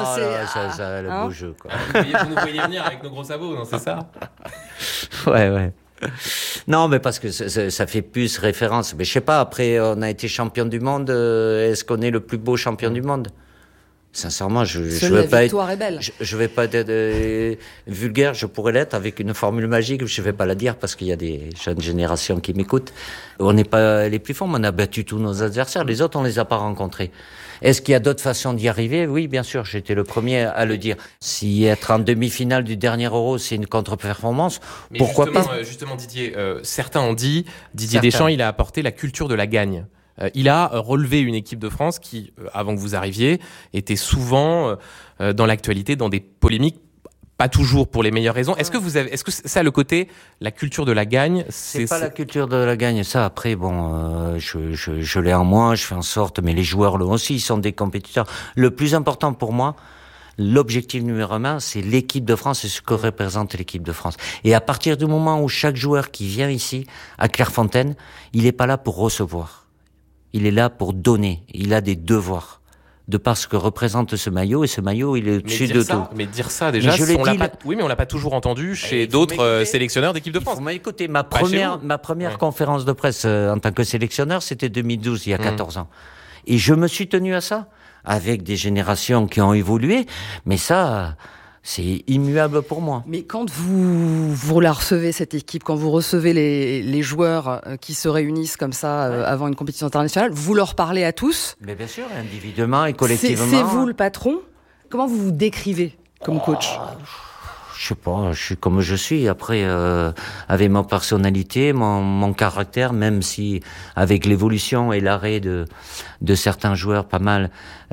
Le beau jeu, quoi. Vous nous voyez venir avec nos gros sabots, non, c'est ça? Ouais. Non, mais parce que ça fait plus référence. Mais je sais pas, après, on a été champion du monde. Est-ce qu'on est le plus beau champion du monde? Sincèrement, je veux pas être... Je vais pas être vulgaire, je pourrais l'être avec une formule magique, je vais pas la dire parce qu'il y a des jeunes générations qui m'écoutent. On n'est pas les plus forts, mais on a battu tous nos adversaires. Les autres, on les a pas rencontrés. Est-ce qu'il y a d'autres façons d'y arriver? Oui, bien sûr, j'étais le premier à le dire. Si être en demi-finale du dernier Euro, c'est une contre-performance, mais pourquoi pas? Justement, Didier, certains ont dit, Didier Deschamps, il a apporté la culture de la gagne. Il a relevé une équipe de France qui, avant que vous arriviez, était souvent dans l'actualité, dans des polémiques, pas toujours pour les meilleures raisons. Est-ce que ça, le côté, la culture de la gagne, c'est pas la culture de la gagne. Ça, après, bon, je l'ai en moi, je fais en sorte, mais les joueurs l'ont aussi, ils sont des compétiteurs. Le plus important pour moi, l'objectif numéro 1, c'est l'équipe de France et ce que représente l'équipe de France. Et à partir du moment où chaque joueur qui vient ici, à Clairefontaine, il n'est pas là pour recevoir. Il est là pour donner. Il a des devoirs. De par ce que représente ce maillot, et ce maillot, il est au-dessus de tout. Mais dire ça, déjà, oui, mais on l'a pas toujours entendu chez d'autres sélectionneurs d'équipe de France. Vous m'avez écouté. Ma première conférence de presse en tant que sélectionneur, c'était 2012, il y a 14 ans. Et je me suis tenu à ça, avec des générations qui ont évolué, mais ça... c'est immuable pour moi. Mais quand vous la recevez, cette équipe, quand vous recevez les joueurs qui se réunissent comme ça avant une compétition internationale, vous leur parlez à tous? Mais bien sûr, individuellement et collectivement. C'est vous le patron? Comment vous vous décrivez comme coach? Je sais pas, je suis comme je suis. Après, avec ma personnalité, mon caractère, même si avec l'évolution et l'arrêt de certains joueurs, pas mal,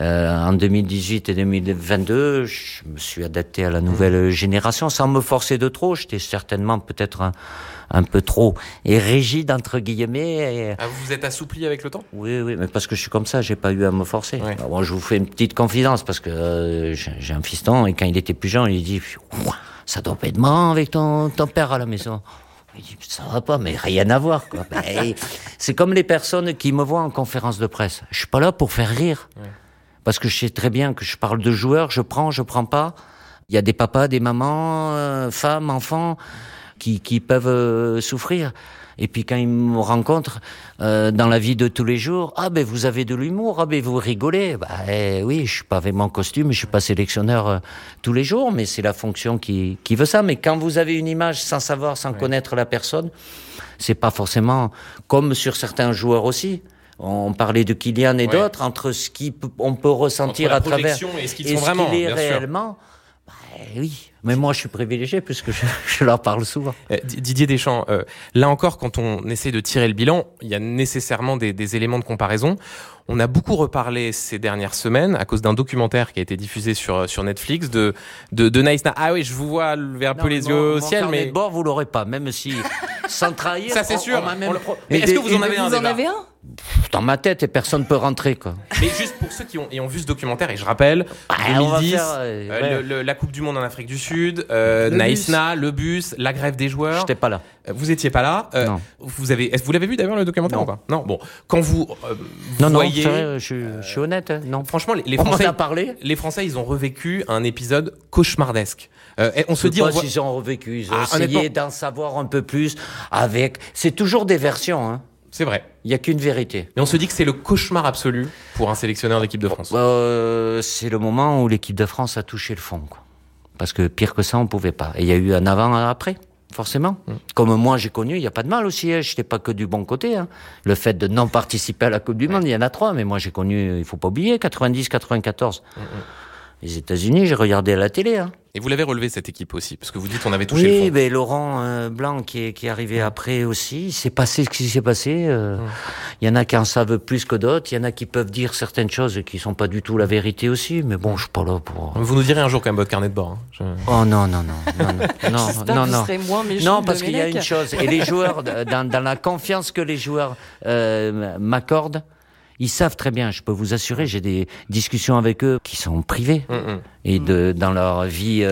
en 2018 et 2022, je me suis adapté à la nouvelle génération sans me forcer de trop. J'étais certainement peut-être un peu trop et rigide entre guillemets. Vous vous êtes assoupli avec le temps? Oui, mais parce que je suis comme ça, j'ai pas eu à me forcer. Ouais. Alors, moi, je vous fais une petite confidence parce que j'ai un fiston et quand il était plus jeune, il dit ça doit pas être marrant avec ton père à la maison. Il dit ça va pas, mais rien à voir, quoi. C'est comme les personnes qui me voient en conférence de presse. Je suis pas là pour faire rire. Ouais. Parce que je sais très bien que je parle de joueurs, je prends pas. Il y a des papas, des mamans, femmes, enfants qui peuvent souffrir. Et puis quand ils me rencontrent dans la vie de tous les jours, vous avez de l'humour, vous rigolez. Oui, je suis pas avec mon costume, je suis pas sélectionneur tous les jours, mais c'est la fonction qui veut ça. Mais quand vous avez une image sans savoir, sans connaître la personne, c'est pas forcément comme sur certains joueurs aussi. On parlait de Kylian et d'autres, entre ce qu'on peut ressentir à travers et ce qu'ils sont vraiment, qu'il est réellement. Oui, mais moi je suis privilégié puisque je leur parle souvent. Didier Deschamps, là encore, quand on essaie de tirer le bilan, il y a nécessairement des éléments de comparaison. On a beaucoup reparlé ces dernières semaines à cause d'un documentaire qui a été diffusé sur Netflix de Naïsna. Ah oui, je vous vois lever un peu les yeux au ciel, mais de bord vous l'aurez pas, même si sans trahir. Ça c'est sûr. Mais est-ce que vous en avez un? Vous en avez un? Dans ma tête et personne peut rentrer, quoi. Mais juste pour ceux qui ont vu ce documentaire, et je rappelle 2010, la Coupe du Monde en Afrique du Sud, Naïsna, le bus, la grève des joueurs. J'étais pas là. Vous étiez pas là. Non. Vous l'avez vu d'ailleurs le documentaire ou pas? Non. Bon, quand vous voyez, c'est vrai, je suis honnête. Non. Franchement, les Français, les Français, ils ont revécu un épisode cauchemardesque. On se dit, s'ils ont revécu, ils ont essayé d'en savoir un peu plus. C'est toujours des versions, hein. C'est vrai. Il n'y a qu'une vérité. Mais on se dit que c'est le cauchemar absolu pour un sélectionneur d'équipe de France. C'est le moment où l'équipe de France a touché le fond, quoi. Parce que pire que ça, on pouvait pas. Et il y a eu un avant et un après, forcément. Comme moi, j'ai connu, il n'y a pas de mal aussi. Je n'étais pas que du bon côté. Le fait de non participer à la Coupe du Monde, il y en a 3. Mais moi, j'ai connu, il faut pas oublier, 90, 94. Les États-Unis, j'ai regardé à la télé. Et vous l'avez relevé, cette équipe aussi, parce que vous dites qu'on avait touché le fond. Oui, mais Laurent Blanc qui est arrivé après aussi, il s'est passé ce qui s'est passé. Il y en a qui en savent plus que d'autres, il y en a qui peuvent dire certaines choses qui sont pas du tout la vérité aussi, mais bon, je suis pas là pour... Vous nous direz un jour quand même votre carnet de bord. Oh non. Non, parce qu'il y a une chose, et les joueurs, dans la confiance que les joueurs m'accordent, ils savent très bien, je peux vous assurer, j'ai des discussions avec eux qui sont privées et dans leur vie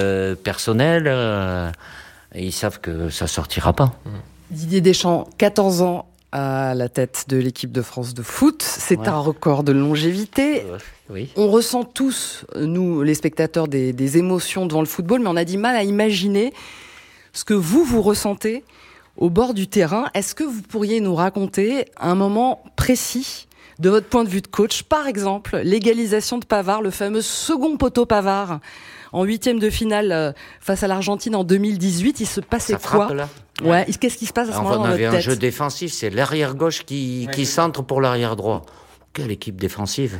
personnelle, et ils savent que ça sortira pas. Didier Deschamps, 14 ans, à la tête de l'équipe de France de foot. C'est un record de longévité. Oui. On ressent tous, nous, les spectateurs, des émotions devant le football, mais on a du mal à imaginer ce que vous ressentez au bord du terrain. Est-ce que vous pourriez nous raconter un moment précis de votre point de vue de coach? Par exemple, l'égalisation de Pavard, le fameux second poteau Pavard, en 8e de finale face à l'Argentine en 2018. Il se passait quoi? Ouais. Qu'est-ce qui se passe à ce moment-là dans votre tête? On avait un jeu défensif, c'est l'arrière gauche qui centre pour l'arrière droit. Quelle équipe défensive.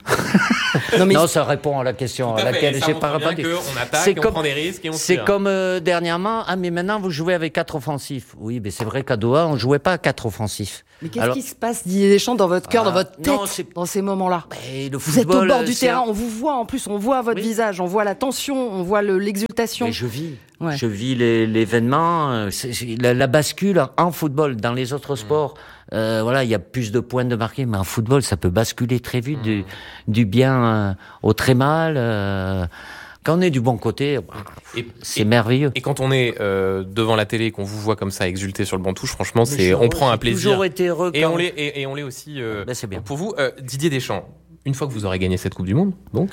Non, ça répond à la question à laquelle j'ai pas répondu. On attaque, on prend des risques et on tire. C'est comme dernièrement, mais maintenant vous jouez avec 4 offensifs. Oui, mais c'est vrai qu'à Doha, on jouait pas à 4 offensifs. Mais qu'est-ce qui se passe, Didier Deschamps, dans votre cœur, dans votre tête, dans ces moments-là? Vous êtes au bord du terrain, on vous voit en plus, on voit votre visage, on voit la tension, on voit l'exultation. Mais je vis. Ouais. Je vis l'événement, la bascule en football. Dans les autres sports, il y a plus de points de marqués, mais en football, ça peut basculer très vite du bien au très mal. Quand on est du bon côté, c'est merveilleux. Et quand on est devant la télé et qu'on vous voit comme ça exulter sur le banc touche, franchement, on prend un plaisir. Toujours été heureux. Et on l'est aussi. C'est bien. Pour vous, Didier Deschamps, une fois que vous aurez gagné cette Coupe du Monde, donc,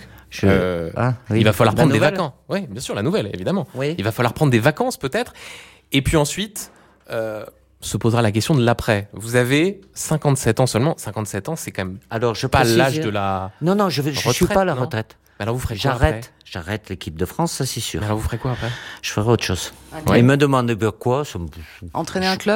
il va falloir prendre des vacances. Oui, bien sûr, la nouvelle, évidemment. Oui. Il va falloir prendre des vacances, peut-être. Et puis ensuite, se posera la question de l'après. Vous avez 57 ans seulement. 57 ans, c'est quand même pas l'âge de la Non, je suis pas à la retraite. Alors vous ferez quoi après ? J'arrête l'équipe de France, ça c'est sûr. Mais alors vous ferez quoi après ? Je ferai autre chose. Okay. Il me demande quoi ? Entraîner un club ?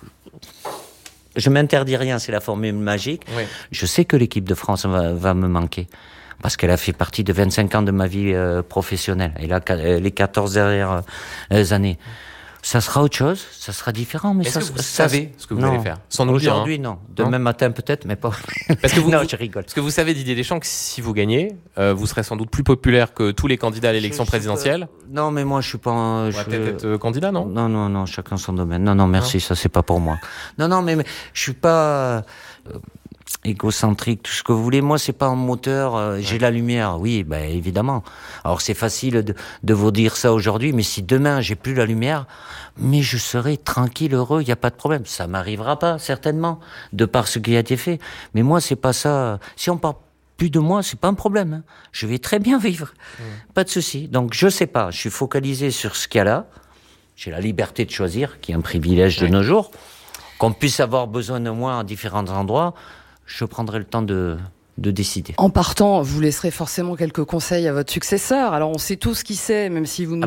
Je m'interdis rien, c'est la formule magique. Oui. Je sais que l'équipe de France va me manquer. Parce qu'elle a fait partie de 25 ans de ma vie professionnelle. Et là, les 14 dernières années. Ça sera autre chose, ça sera différent. Mais est-ce que vous savez ce que vous allez faire ? Sans nous aujourd'hui, dire, non. Demain matin, peut-être, mais pas. Parce que je rigole. Parce que vous savez, Didier Deschamps, que si vous gagnez, vous serez sans doute plus populaire que tous les candidats à l'élection présidentielle. Non, mais moi, je suis pas. Peut-être être candidat, non ? Non, chacun son domaine. Non, merci, ça, c'est pas pour moi. Non, mais je suis pas. Égocentrique, tout ce que vous voulez. Moi, c'est pas un moteur. J'ai la lumière, oui, évidemment. Alors, c'est facile de vous dire ça aujourd'hui, mais si demain j'ai plus la lumière, mais je serai tranquille, heureux. Il y a pas de problème. Ça m'arrivera pas, certainement, de par ce qui a été fait. Mais moi, c'est pas ça. Si on parle plus de moi, c'est pas un problème. Hein. Je vais très bien vivre, pas de souci. Donc, je sais pas. Je suis focalisé sur ce qu'il y a là. J'ai la liberté de choisir, qui est un privilège de nos jours. Qu'on puisse avoir besoin de moi à différents endroits. Je prendrai le temps de décider. En partant, vous laisserez forcément quelques conseils à votre successeur. Alors, on sait tous qui c'est, même si vous ne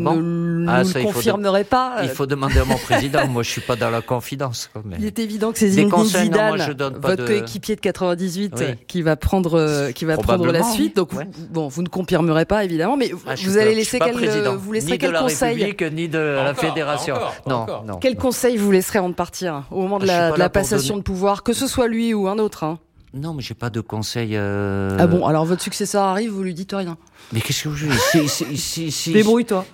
le confirmerez pas. Il faut demander à mon président. Moi, je suis pas dans la confidence. Mais... Il est évident que c'est Zinedine Zidane, votre coéquipier de 98, qui va prendre la suite. Donc, vous ne confirmerez pas, évidemment, mais vous allez laisser vous laisserez quel conseil ? Ni de la République, ni de la Fédération. Non. Quel conseil vous laisserez avant de partir, au moment de la passation de pouvoir, que ce soit lui ou un autre Non, mais j'ai pas de conseil. Ah bon, alors votre successeur arrive, vous lui dites rien. Mais qu'est-ce que je veux débrouille-toi.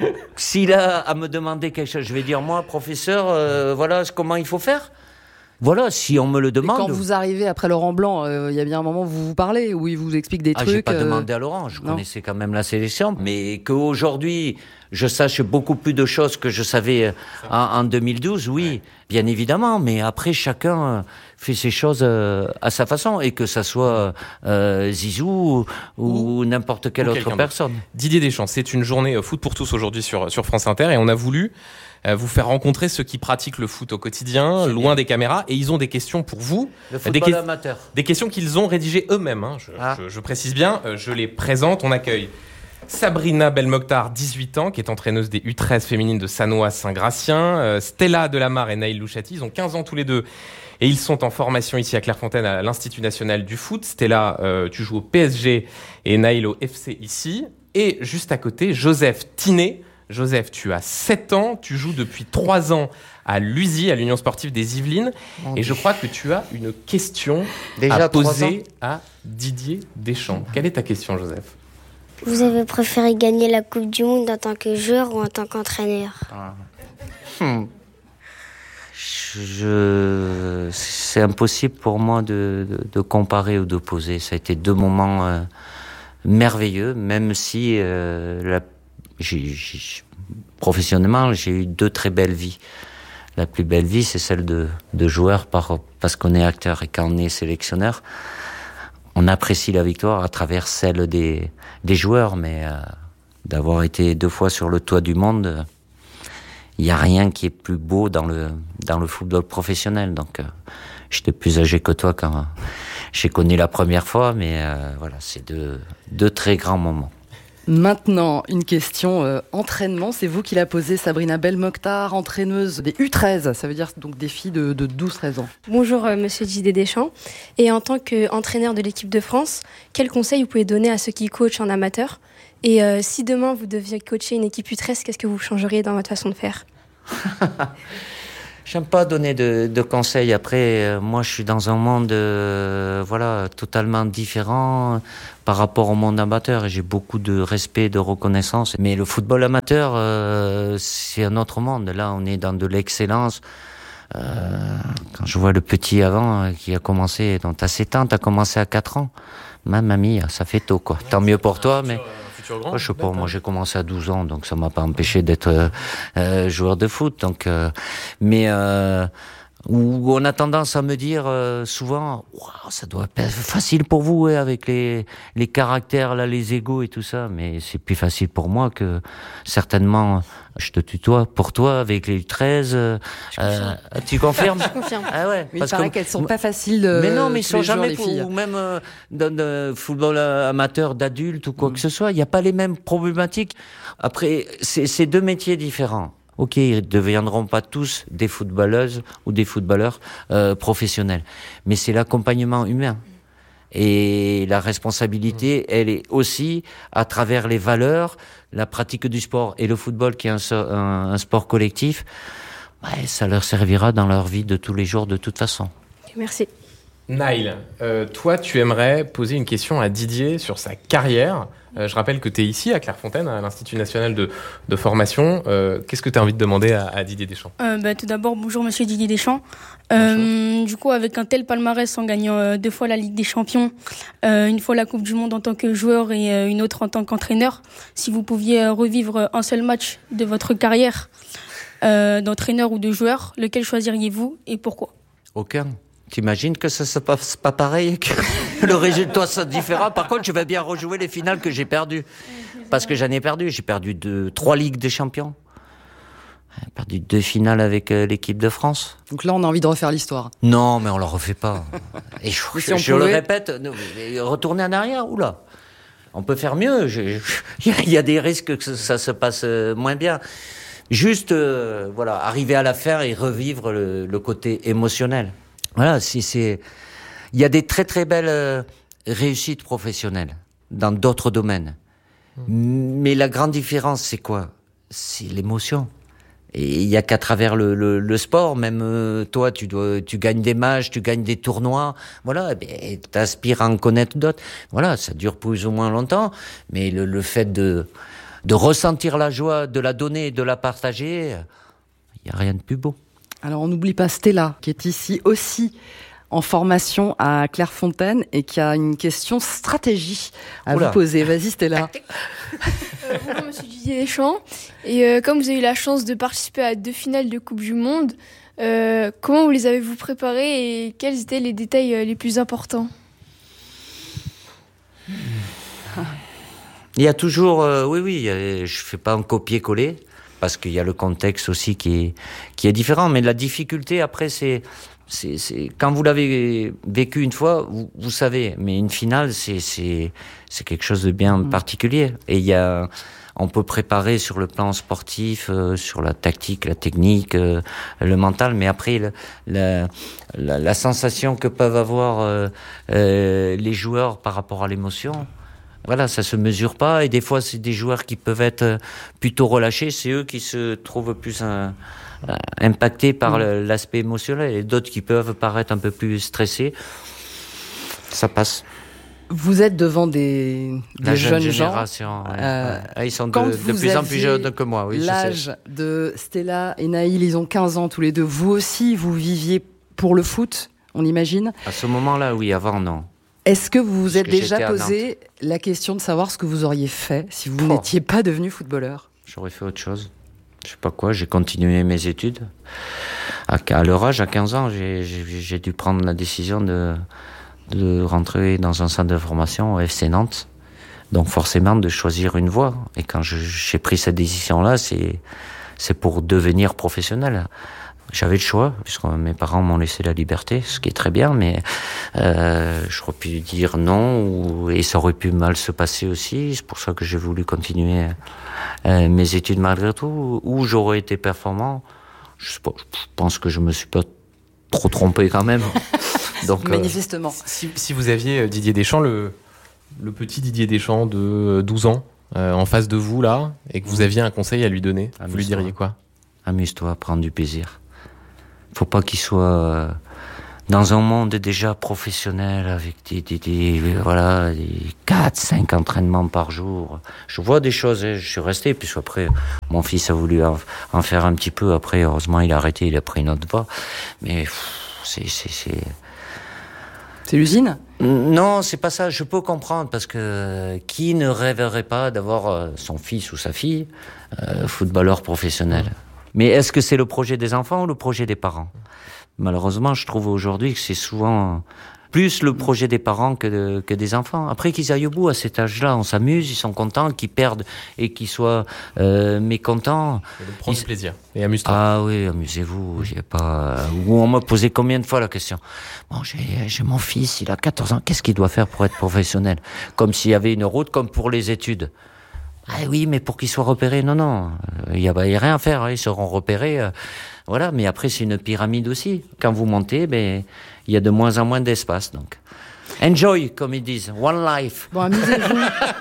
S'il a à me demander quelque chose, je vais dire moi, professeur, voilà comment il faut faire. Voilà, si on me le demande. Et quand vous arrivez après Laurent Blanc, il y a bien un moment où vous parlez, où il vous explique des trucs. J'ai pas demandé à Laurent, je connaissais quand même la sélection, mais qu'aujourd'hui je sache beaucoup plus de choses que je savais en 2012, oui, bien évidemment, mais après chacun fait ses choses à sa façon, et que ça soit Zizou ou n'importe quelle autre personne. Didier Deschamps, c'est une journée foot pour tous aujourd'hui sur France Inter, et on a voulu vous faire rencontrer ceux qui pratiquent le foot au quotidien, loin des caméras, et ils ont des questions pour vous. Le football amateur. Des questions qu'ils ont rédigées eux-mêmes. Je précise bien, je les présente, on accueille Sabrina Belmokhtar, 18 ans, qui est entraîneuse des U13 féminines de Sannois Saint-Gratien, Stella Delamare et Naïl Louchati, ils ont 15 ans tous les deux, et ils sont en formation ici à Clairefontaine à l'Institut National du Foot. Stella, tu joues au PSG, et Naïl au FC ici. Et juste à côté, Joseph Tinet. Joseph, tu as 7 ans, tu joues depuis 3 ans à l'USI, à l'Union Sportive des Yvelines, et je crois que tu as une question à poser à Didier Deschamps. Quelle est ta question, Joseph ? Vous avez préféré gagner la Coupe du Monde en tant que joueur ou en tant qu'entraîneur ? C'est impossible pour moi de comparer ou d'opposer. Ça a été 2 moments merveilleux, même si professionnellement, j'ai eu 2 très belles vies. La plus belle vie, c'est celle de joueur parce qu'on est acteur. Et quand on est sélectionneur, on apprécie la victoire à travers celle des joueurs. Mais d'avoir été 2 fois sur le toit du monde, il n'y a rien qui est plus beau dans le football professionnel. Donc, j'étais plus âgé que toi quand j'ai connu la première fois. Mais voilà, c'est deux très grands moments. Maintenant, une question entraînement. C'est vous qui l'a posée, Sabrina Belmokhtar, entraîneuse des U13. Ça veut dire donc des filles de 12-13 ans. Bonjour, monsieur Didier Deschamps. Et en tant qu'entraîneur de l'équipe de France, quels conseils vous pouvez donner à ceux qui coachent en amateur ? Et si demain vous deviez coacher une équipe U13, qu'est-ce que vous changeriez dans votre façon de faire ? J'aime pas donner de conseils. Après, moi, je suis dans un monde, totalement différent par rapport au monde amateur. Et j'ai beaucoup de respect, de reconnaissance. Mais le football amateur, c'est un autre monde. Là, on est dans de l'excellence. Quand je vois le petit avant qui a commencé, donc t'as 7 ans, t'as commencé à 4 ans. Ma mamie, ça fait tôt, quoi. Tant mieux pour toi, mais... Je sais pas, moi j'ai commencé à 12 ans, donc ça m'a pas empêché d'être joueur de foot. Donc, où on a tendance à me dire souvent, ça doit être facile pour vous avec les caractères, là, les égos et tout ça, mais c'est plus facile pour moi que certainement. Je te tutoie pour toi avec les 13. Tu confirmes? Je confirme. Ah ouais. Mais parce il paraît qu'elles sont pas faciles. Mais non, mais ils sont jamais filles. Ou même dans le football amateur d'adultes ou quoi que ce soit, il n'y a pas les mêmes problématiques. Après, c'est 2 métiers différents. Ok, ils ne deviendront pas tous des footballeuses ou des footballeurs professionnels, mais c'est l'accompagnement humain. Et la responsabilité, elle est aussi à travers les valeurs, la pratique du sport et le football qui est un sport collectif. Ça leur servira dans leur vie de tous les jours de toute façon. Merci. Naïl, toi, tu aimerais poser une question à Didier sur sa carrière. Je rappelle que tu es ici à Clairefontaine, à l'Institut national de formation. Qu'est-ce que tu as envie de demander à Didier Deschamps ? Tout d'abord, bonjour monsieur Didier Deschamps. Du coup, avec un tel palmarès en gagnant 2 fois la Ligue des Champions, une fois la Coupe du Monde en tant que joueur et une autre en tant qu'entraîneur, si vous pouviez revivre un seul match de votre carrière d'entraîneur ou de joueur, lequel choisiriez-vous et pourquoi ? Aucun. T'imagines que ça se passe pas pareil, que le résultat soit différent. Par contre, je vais bien rejouer les finales que j'ai perdues. Parce que j'en ai perdu. J'ai perdu 3 Ligues des Champions. J'ai perdu 2 finales avec l'équipe de France. Donc là, on a envie de refaire l'histoire. Non, mais on la refait pas. Et je le répète, retourner en arrière, oula. On peut faire mieux. Il y a des risques que ça se passe moins bien. Juste, arriver à la fin et revivre le côté émotionnel. Voilà, il y a des très très belles réussites professionnelles dans d'autres domaines. Mais la grande différence, c'est quoi ? C'est l'émotion. Et il y a qu'à travers le sport, même toi, tu gagnes des matchs, tu gagnes des tournois, voilà, et t'aspires à en connaître d'autres. Voilà, ça dure plus ou moins longtemps, mais le fait de ressentir la joie, de la donner et de la partager, il y a rien de plus beau. Alors, on n'oublie pas Stella, qui est ici aussi en formation à Clairefontaine et qui a une question stratégie à vous poser. Vas-y, Stella. Bonjour, monsieur Didier Deschamps. Et comme vous avez eu la chance de participer à 2 finales de Coupe du Monde, comment vous les avez-vous préparées et quels étaient les détails les plus importants ? Il y a toujours... je fais pas un copier-coller. Parce qu'il y a le contexte aussi qui est différent. Mais la difficulté, après, c'est quand vous l'avez vécu une fois, vous savez. Mais une finale, c'est quelque chose de bien particulier. Et on peut préparer sur le plan sportif, sur la tactique, la technique, le mental. Mais après, la sensation que peuvent avoir les joueurs par rapport à l'émotion... Voilà, ça se mesure pas, et des fois c'est des joueurs qui peuvent être plutôt relâchés, c'est eux qui se trouvent plus impactés par l'aspect émotionnel, et d'autres qui peuvent paraître un peu plus stressés. Ça passe. Vous êtes devant des jeunes génération, gens. Ils sont de plus en plus jeunes que moi. Oui, l'âge de Stella et Naïl, ils ont 15 ans tous les deux. Vous aussi, vous viviez pour le foot, on imagine ? À ce moment-là, oui, avant, non. Est-ce que vous vous êtes déjà posé la question de savoir ce que vous auriez fait si vous n'étiez pas devenu footballeur ? J'aurais fait autre chose. Je sais pas quoi, j'ai continué mes études. À leur âge, à 15 ans, j'ai dû prendre la décision de rentrer dans un centre de formation au FC Nantes. Donc forcément de choisir une voie. Et quand j'ai pris cette décision-là, c'est pour devenir professionnel. J'avais le choix, puisque mes parents m'ont laissé la liberté, ce qui est très bien, mais j'aurais pu dire non, et ça aurait pu mal se passer aussi. C'est pour ça que j'ai voulu continuer mes études malgré tout, où j'aurais été performant. Je pense que je me suis pas trop trompé quand même. Donc, manifestement. Si vous aviez Didier Deschamps, le petit Didier Deschamps de 12 ans, en face de vous là, et que vous aviez un conseil à lui donner, vous lui diriez quoi? Amuse-toi, prends du plaisir. Faut pas qu'il soit dans un monde déjà professionnel avec des 4-5 entraînements par jour. Je vois des choses, je suis resté, puis après, mon fils a voulu en faire un petit peu. Après, heureusement, il a arrêté, il a pris une autre voie. Mais c'est l'usine? Non, c'est pas ça. Je peux comprendre, parce que qui ne rêverait pas d'avoir son fils ou sa fille footballeur professionnel? Mais est-ce que c'est le projet des enfants ou le projet des parents? Malheureusement, je trouve aujourd'hui que c'est souvent plus le projet des parents que des enfants. Après qu'ils aillent au bout à cet âge-là, on s'amuse, ils sont contents, qu'ils perdent et qu'ils soient mécontents. Prendre du plaisir et amuse-toi. Ah oui, amusez-vous. J'ai pas. Ou on m'a posé combien de fois la question. Bon, j'ai mon fils, il a 14 ans. Qu'est-ce qu'il doit faire pour être professionnel? Comme s'il y avait une route, comme pour les études. Ah oui, mais pour qu'ils soient repérés, non, il y a rien à faire, ils seront repérés, voilà. Mais après, c'est une pyramide aussi. Quand vous montez, il y a de moins en moins d'espace, donc. Enjoy, comme ils disent, one life. Bon, amusez-vous.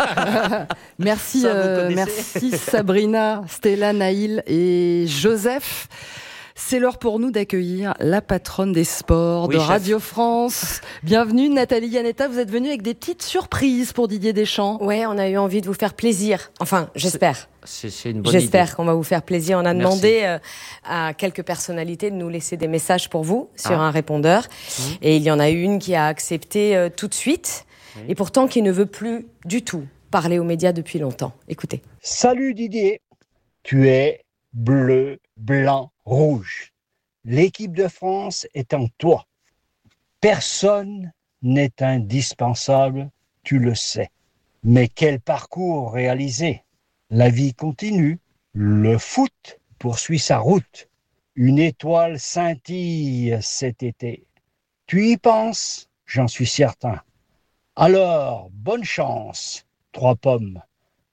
Merci, merci Sabrina, Stella, Naïl et Joseph. C'est l'heure pour nous d'accueillir la patronne des sports de Radio France. Bienvenue Nathalie Yanetta, vous êtes venue avec des petites surprises pour Didier Deschamps. Ouais, on a eu envie de vous faire plaisir. Enfin, j'espère. C'est une bonne idée. J'espère qu'on va vous faire plaisir. On a demandé à quelques personnalités de nous laisser des messages pour vous sur un répondeur. Et il y en a une qui a accepté tout de suite, et pourtant qui ne veut plus du tout parler aux médias depuis longtemps. Écoutez. Salut Didier, tu es bleu, blanc, rouge. L'équipe de France est en toi. Personne n'est indispensable, tu le sais. Mais quel parcours réalisé! La vie continue, le foot poursuit sa route. Une étoile scintille cet été. Tu y penses, j'en suis certain. Alors, bonne chance, 3 pommes.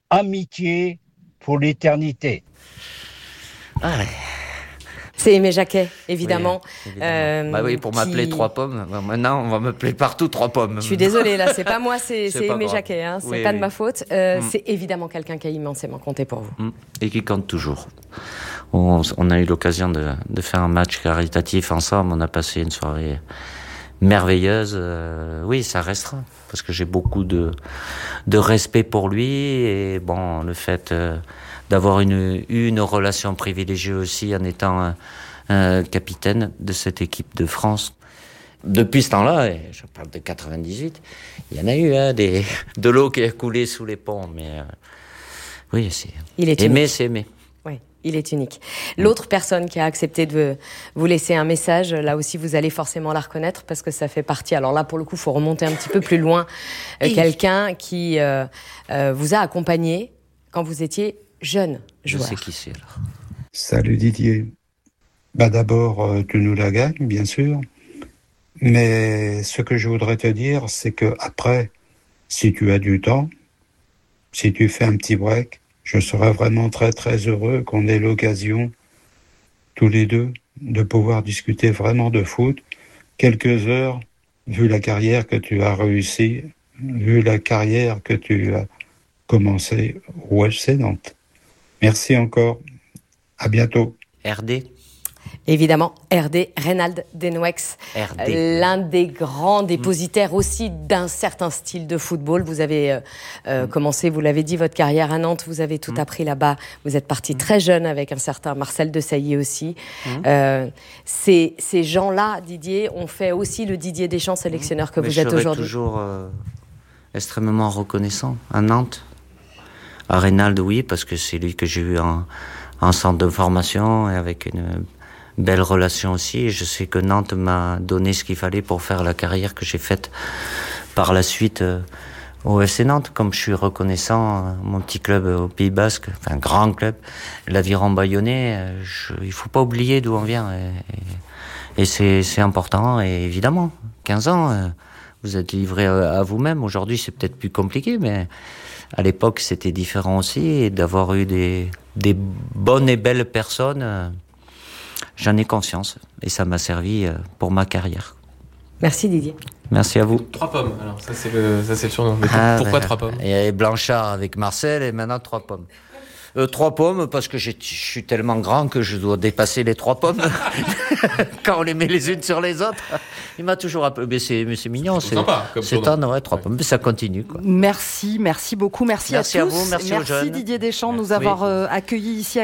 Amitié pour l'éternité. Allez. C'est Aimé Jacquet, évidemment. Oui, évidemment. Oui, pour m'appeler 3 pommes. Maintenant, on va m'appeler partout 3 pommes. Je suis désolée, là, c'est pas moi, c'est Aimé Jacquet. Hein, c'est pas de ma faute. C'est évidemment quelqu'un qui a immensément compté pour vous. Et qui compte toujours. On a eu l'occasion de faire un match caritatif ensemble. On a passé une soirée merveilleuse. Oui, ça restera. Parce que j'ai beaucoup de respect pour lui. Et bon, le fait d'avoir une relation privilégiée aussi en étant capitaine de cette équipe de France. Depuis ce temps-là, et je parle de 98, il y en a eu de l'eau qui a coulé sous les ponts. Mais oui, c'est aimé. Oui, il est unique. L'autre personne qui a accepté de vous laisser un message, là aussi vous allez forcément la reconnaître parce que ça fait partie, alors là pour le coup il faut remonter un petit peu plus loin, quelqu'un qui vous a accompagné quand vous étiez jeune joueur. Je sais qui c'est alors. Salut Didier. D'abord, tu nous la gagnes, bien sûr. Mais ce que je voudrais te dire, c'est que après, si tu as du temps, si tu fais un petit break, je serais vraiment très très heureux qu'on ait l'occasion, tous les deux, de pouvoir discuter vraiment de foot. Quelques heures, vu la carrière que tu as réussi, vu la carrière que tu as commencé au FC Nantes. Merci encore. À bientôt. RD. Évidemment, RD, Reynald Denouex, l'un des grands dépositaires aussi d'un certain style de football. Vous avez commencé, vous l'avez dit, votre carrière à Nantes, vous avez tout appris là-bas. Vous êtes parti très jeune avec un certain Marcel Desailly aussi. Ces gens-là, Didier, ont fait aussi le Didier Deschamps sélectionneur que vous êtes aujourd'hui. Je serai toujours extrêmement reconnaissant à Nantes. À Reynald, oui, parce que c'est lui que j'ai eu en centre de formation et avec une belle relation aussi. Et je sais que Nantes m'a donné ce qu'il fallait pour faire la carrière que j'ai faite par la suite au FC Nantes. Comme je suis reconnaissant, mon petit club au Pays Basque, enfin grand club, l'Aviron Bayonnais, il faut pas oublier d'où on vient. Et c'est important. Et évidemment, 15 ans, vous êtes livré à vous-même. Aujourd'hui, c'est peut-être plus compliqué, mais à l'époque, c'était différent aussi. Et d'avoir eu des bonnes et belles personnes, j'en ai conscience. Et ça m'a servi pour ma carrière. Merci Didier. Merci à vous. 3 pommes, alors ça c'est le surnom. Mais pourquoi 3 pommes? Il y avait Blanchard avec Marcel et maintenant 3 pommes. 3 pommes parce que je suis tellement grand que je dois dépasser les 3 pommes quand on les met les unes sur les autres. Il m'a toujours un peu... Mais c'est mignon. C'est sympa comme surnom. Ouais, 3 pommes. Mais ça continue, quoi. Merci beaucoup. Merci à tous. Merci à vous, merci aux jeunes. Didier Deschamps de nous avoir accueillis ici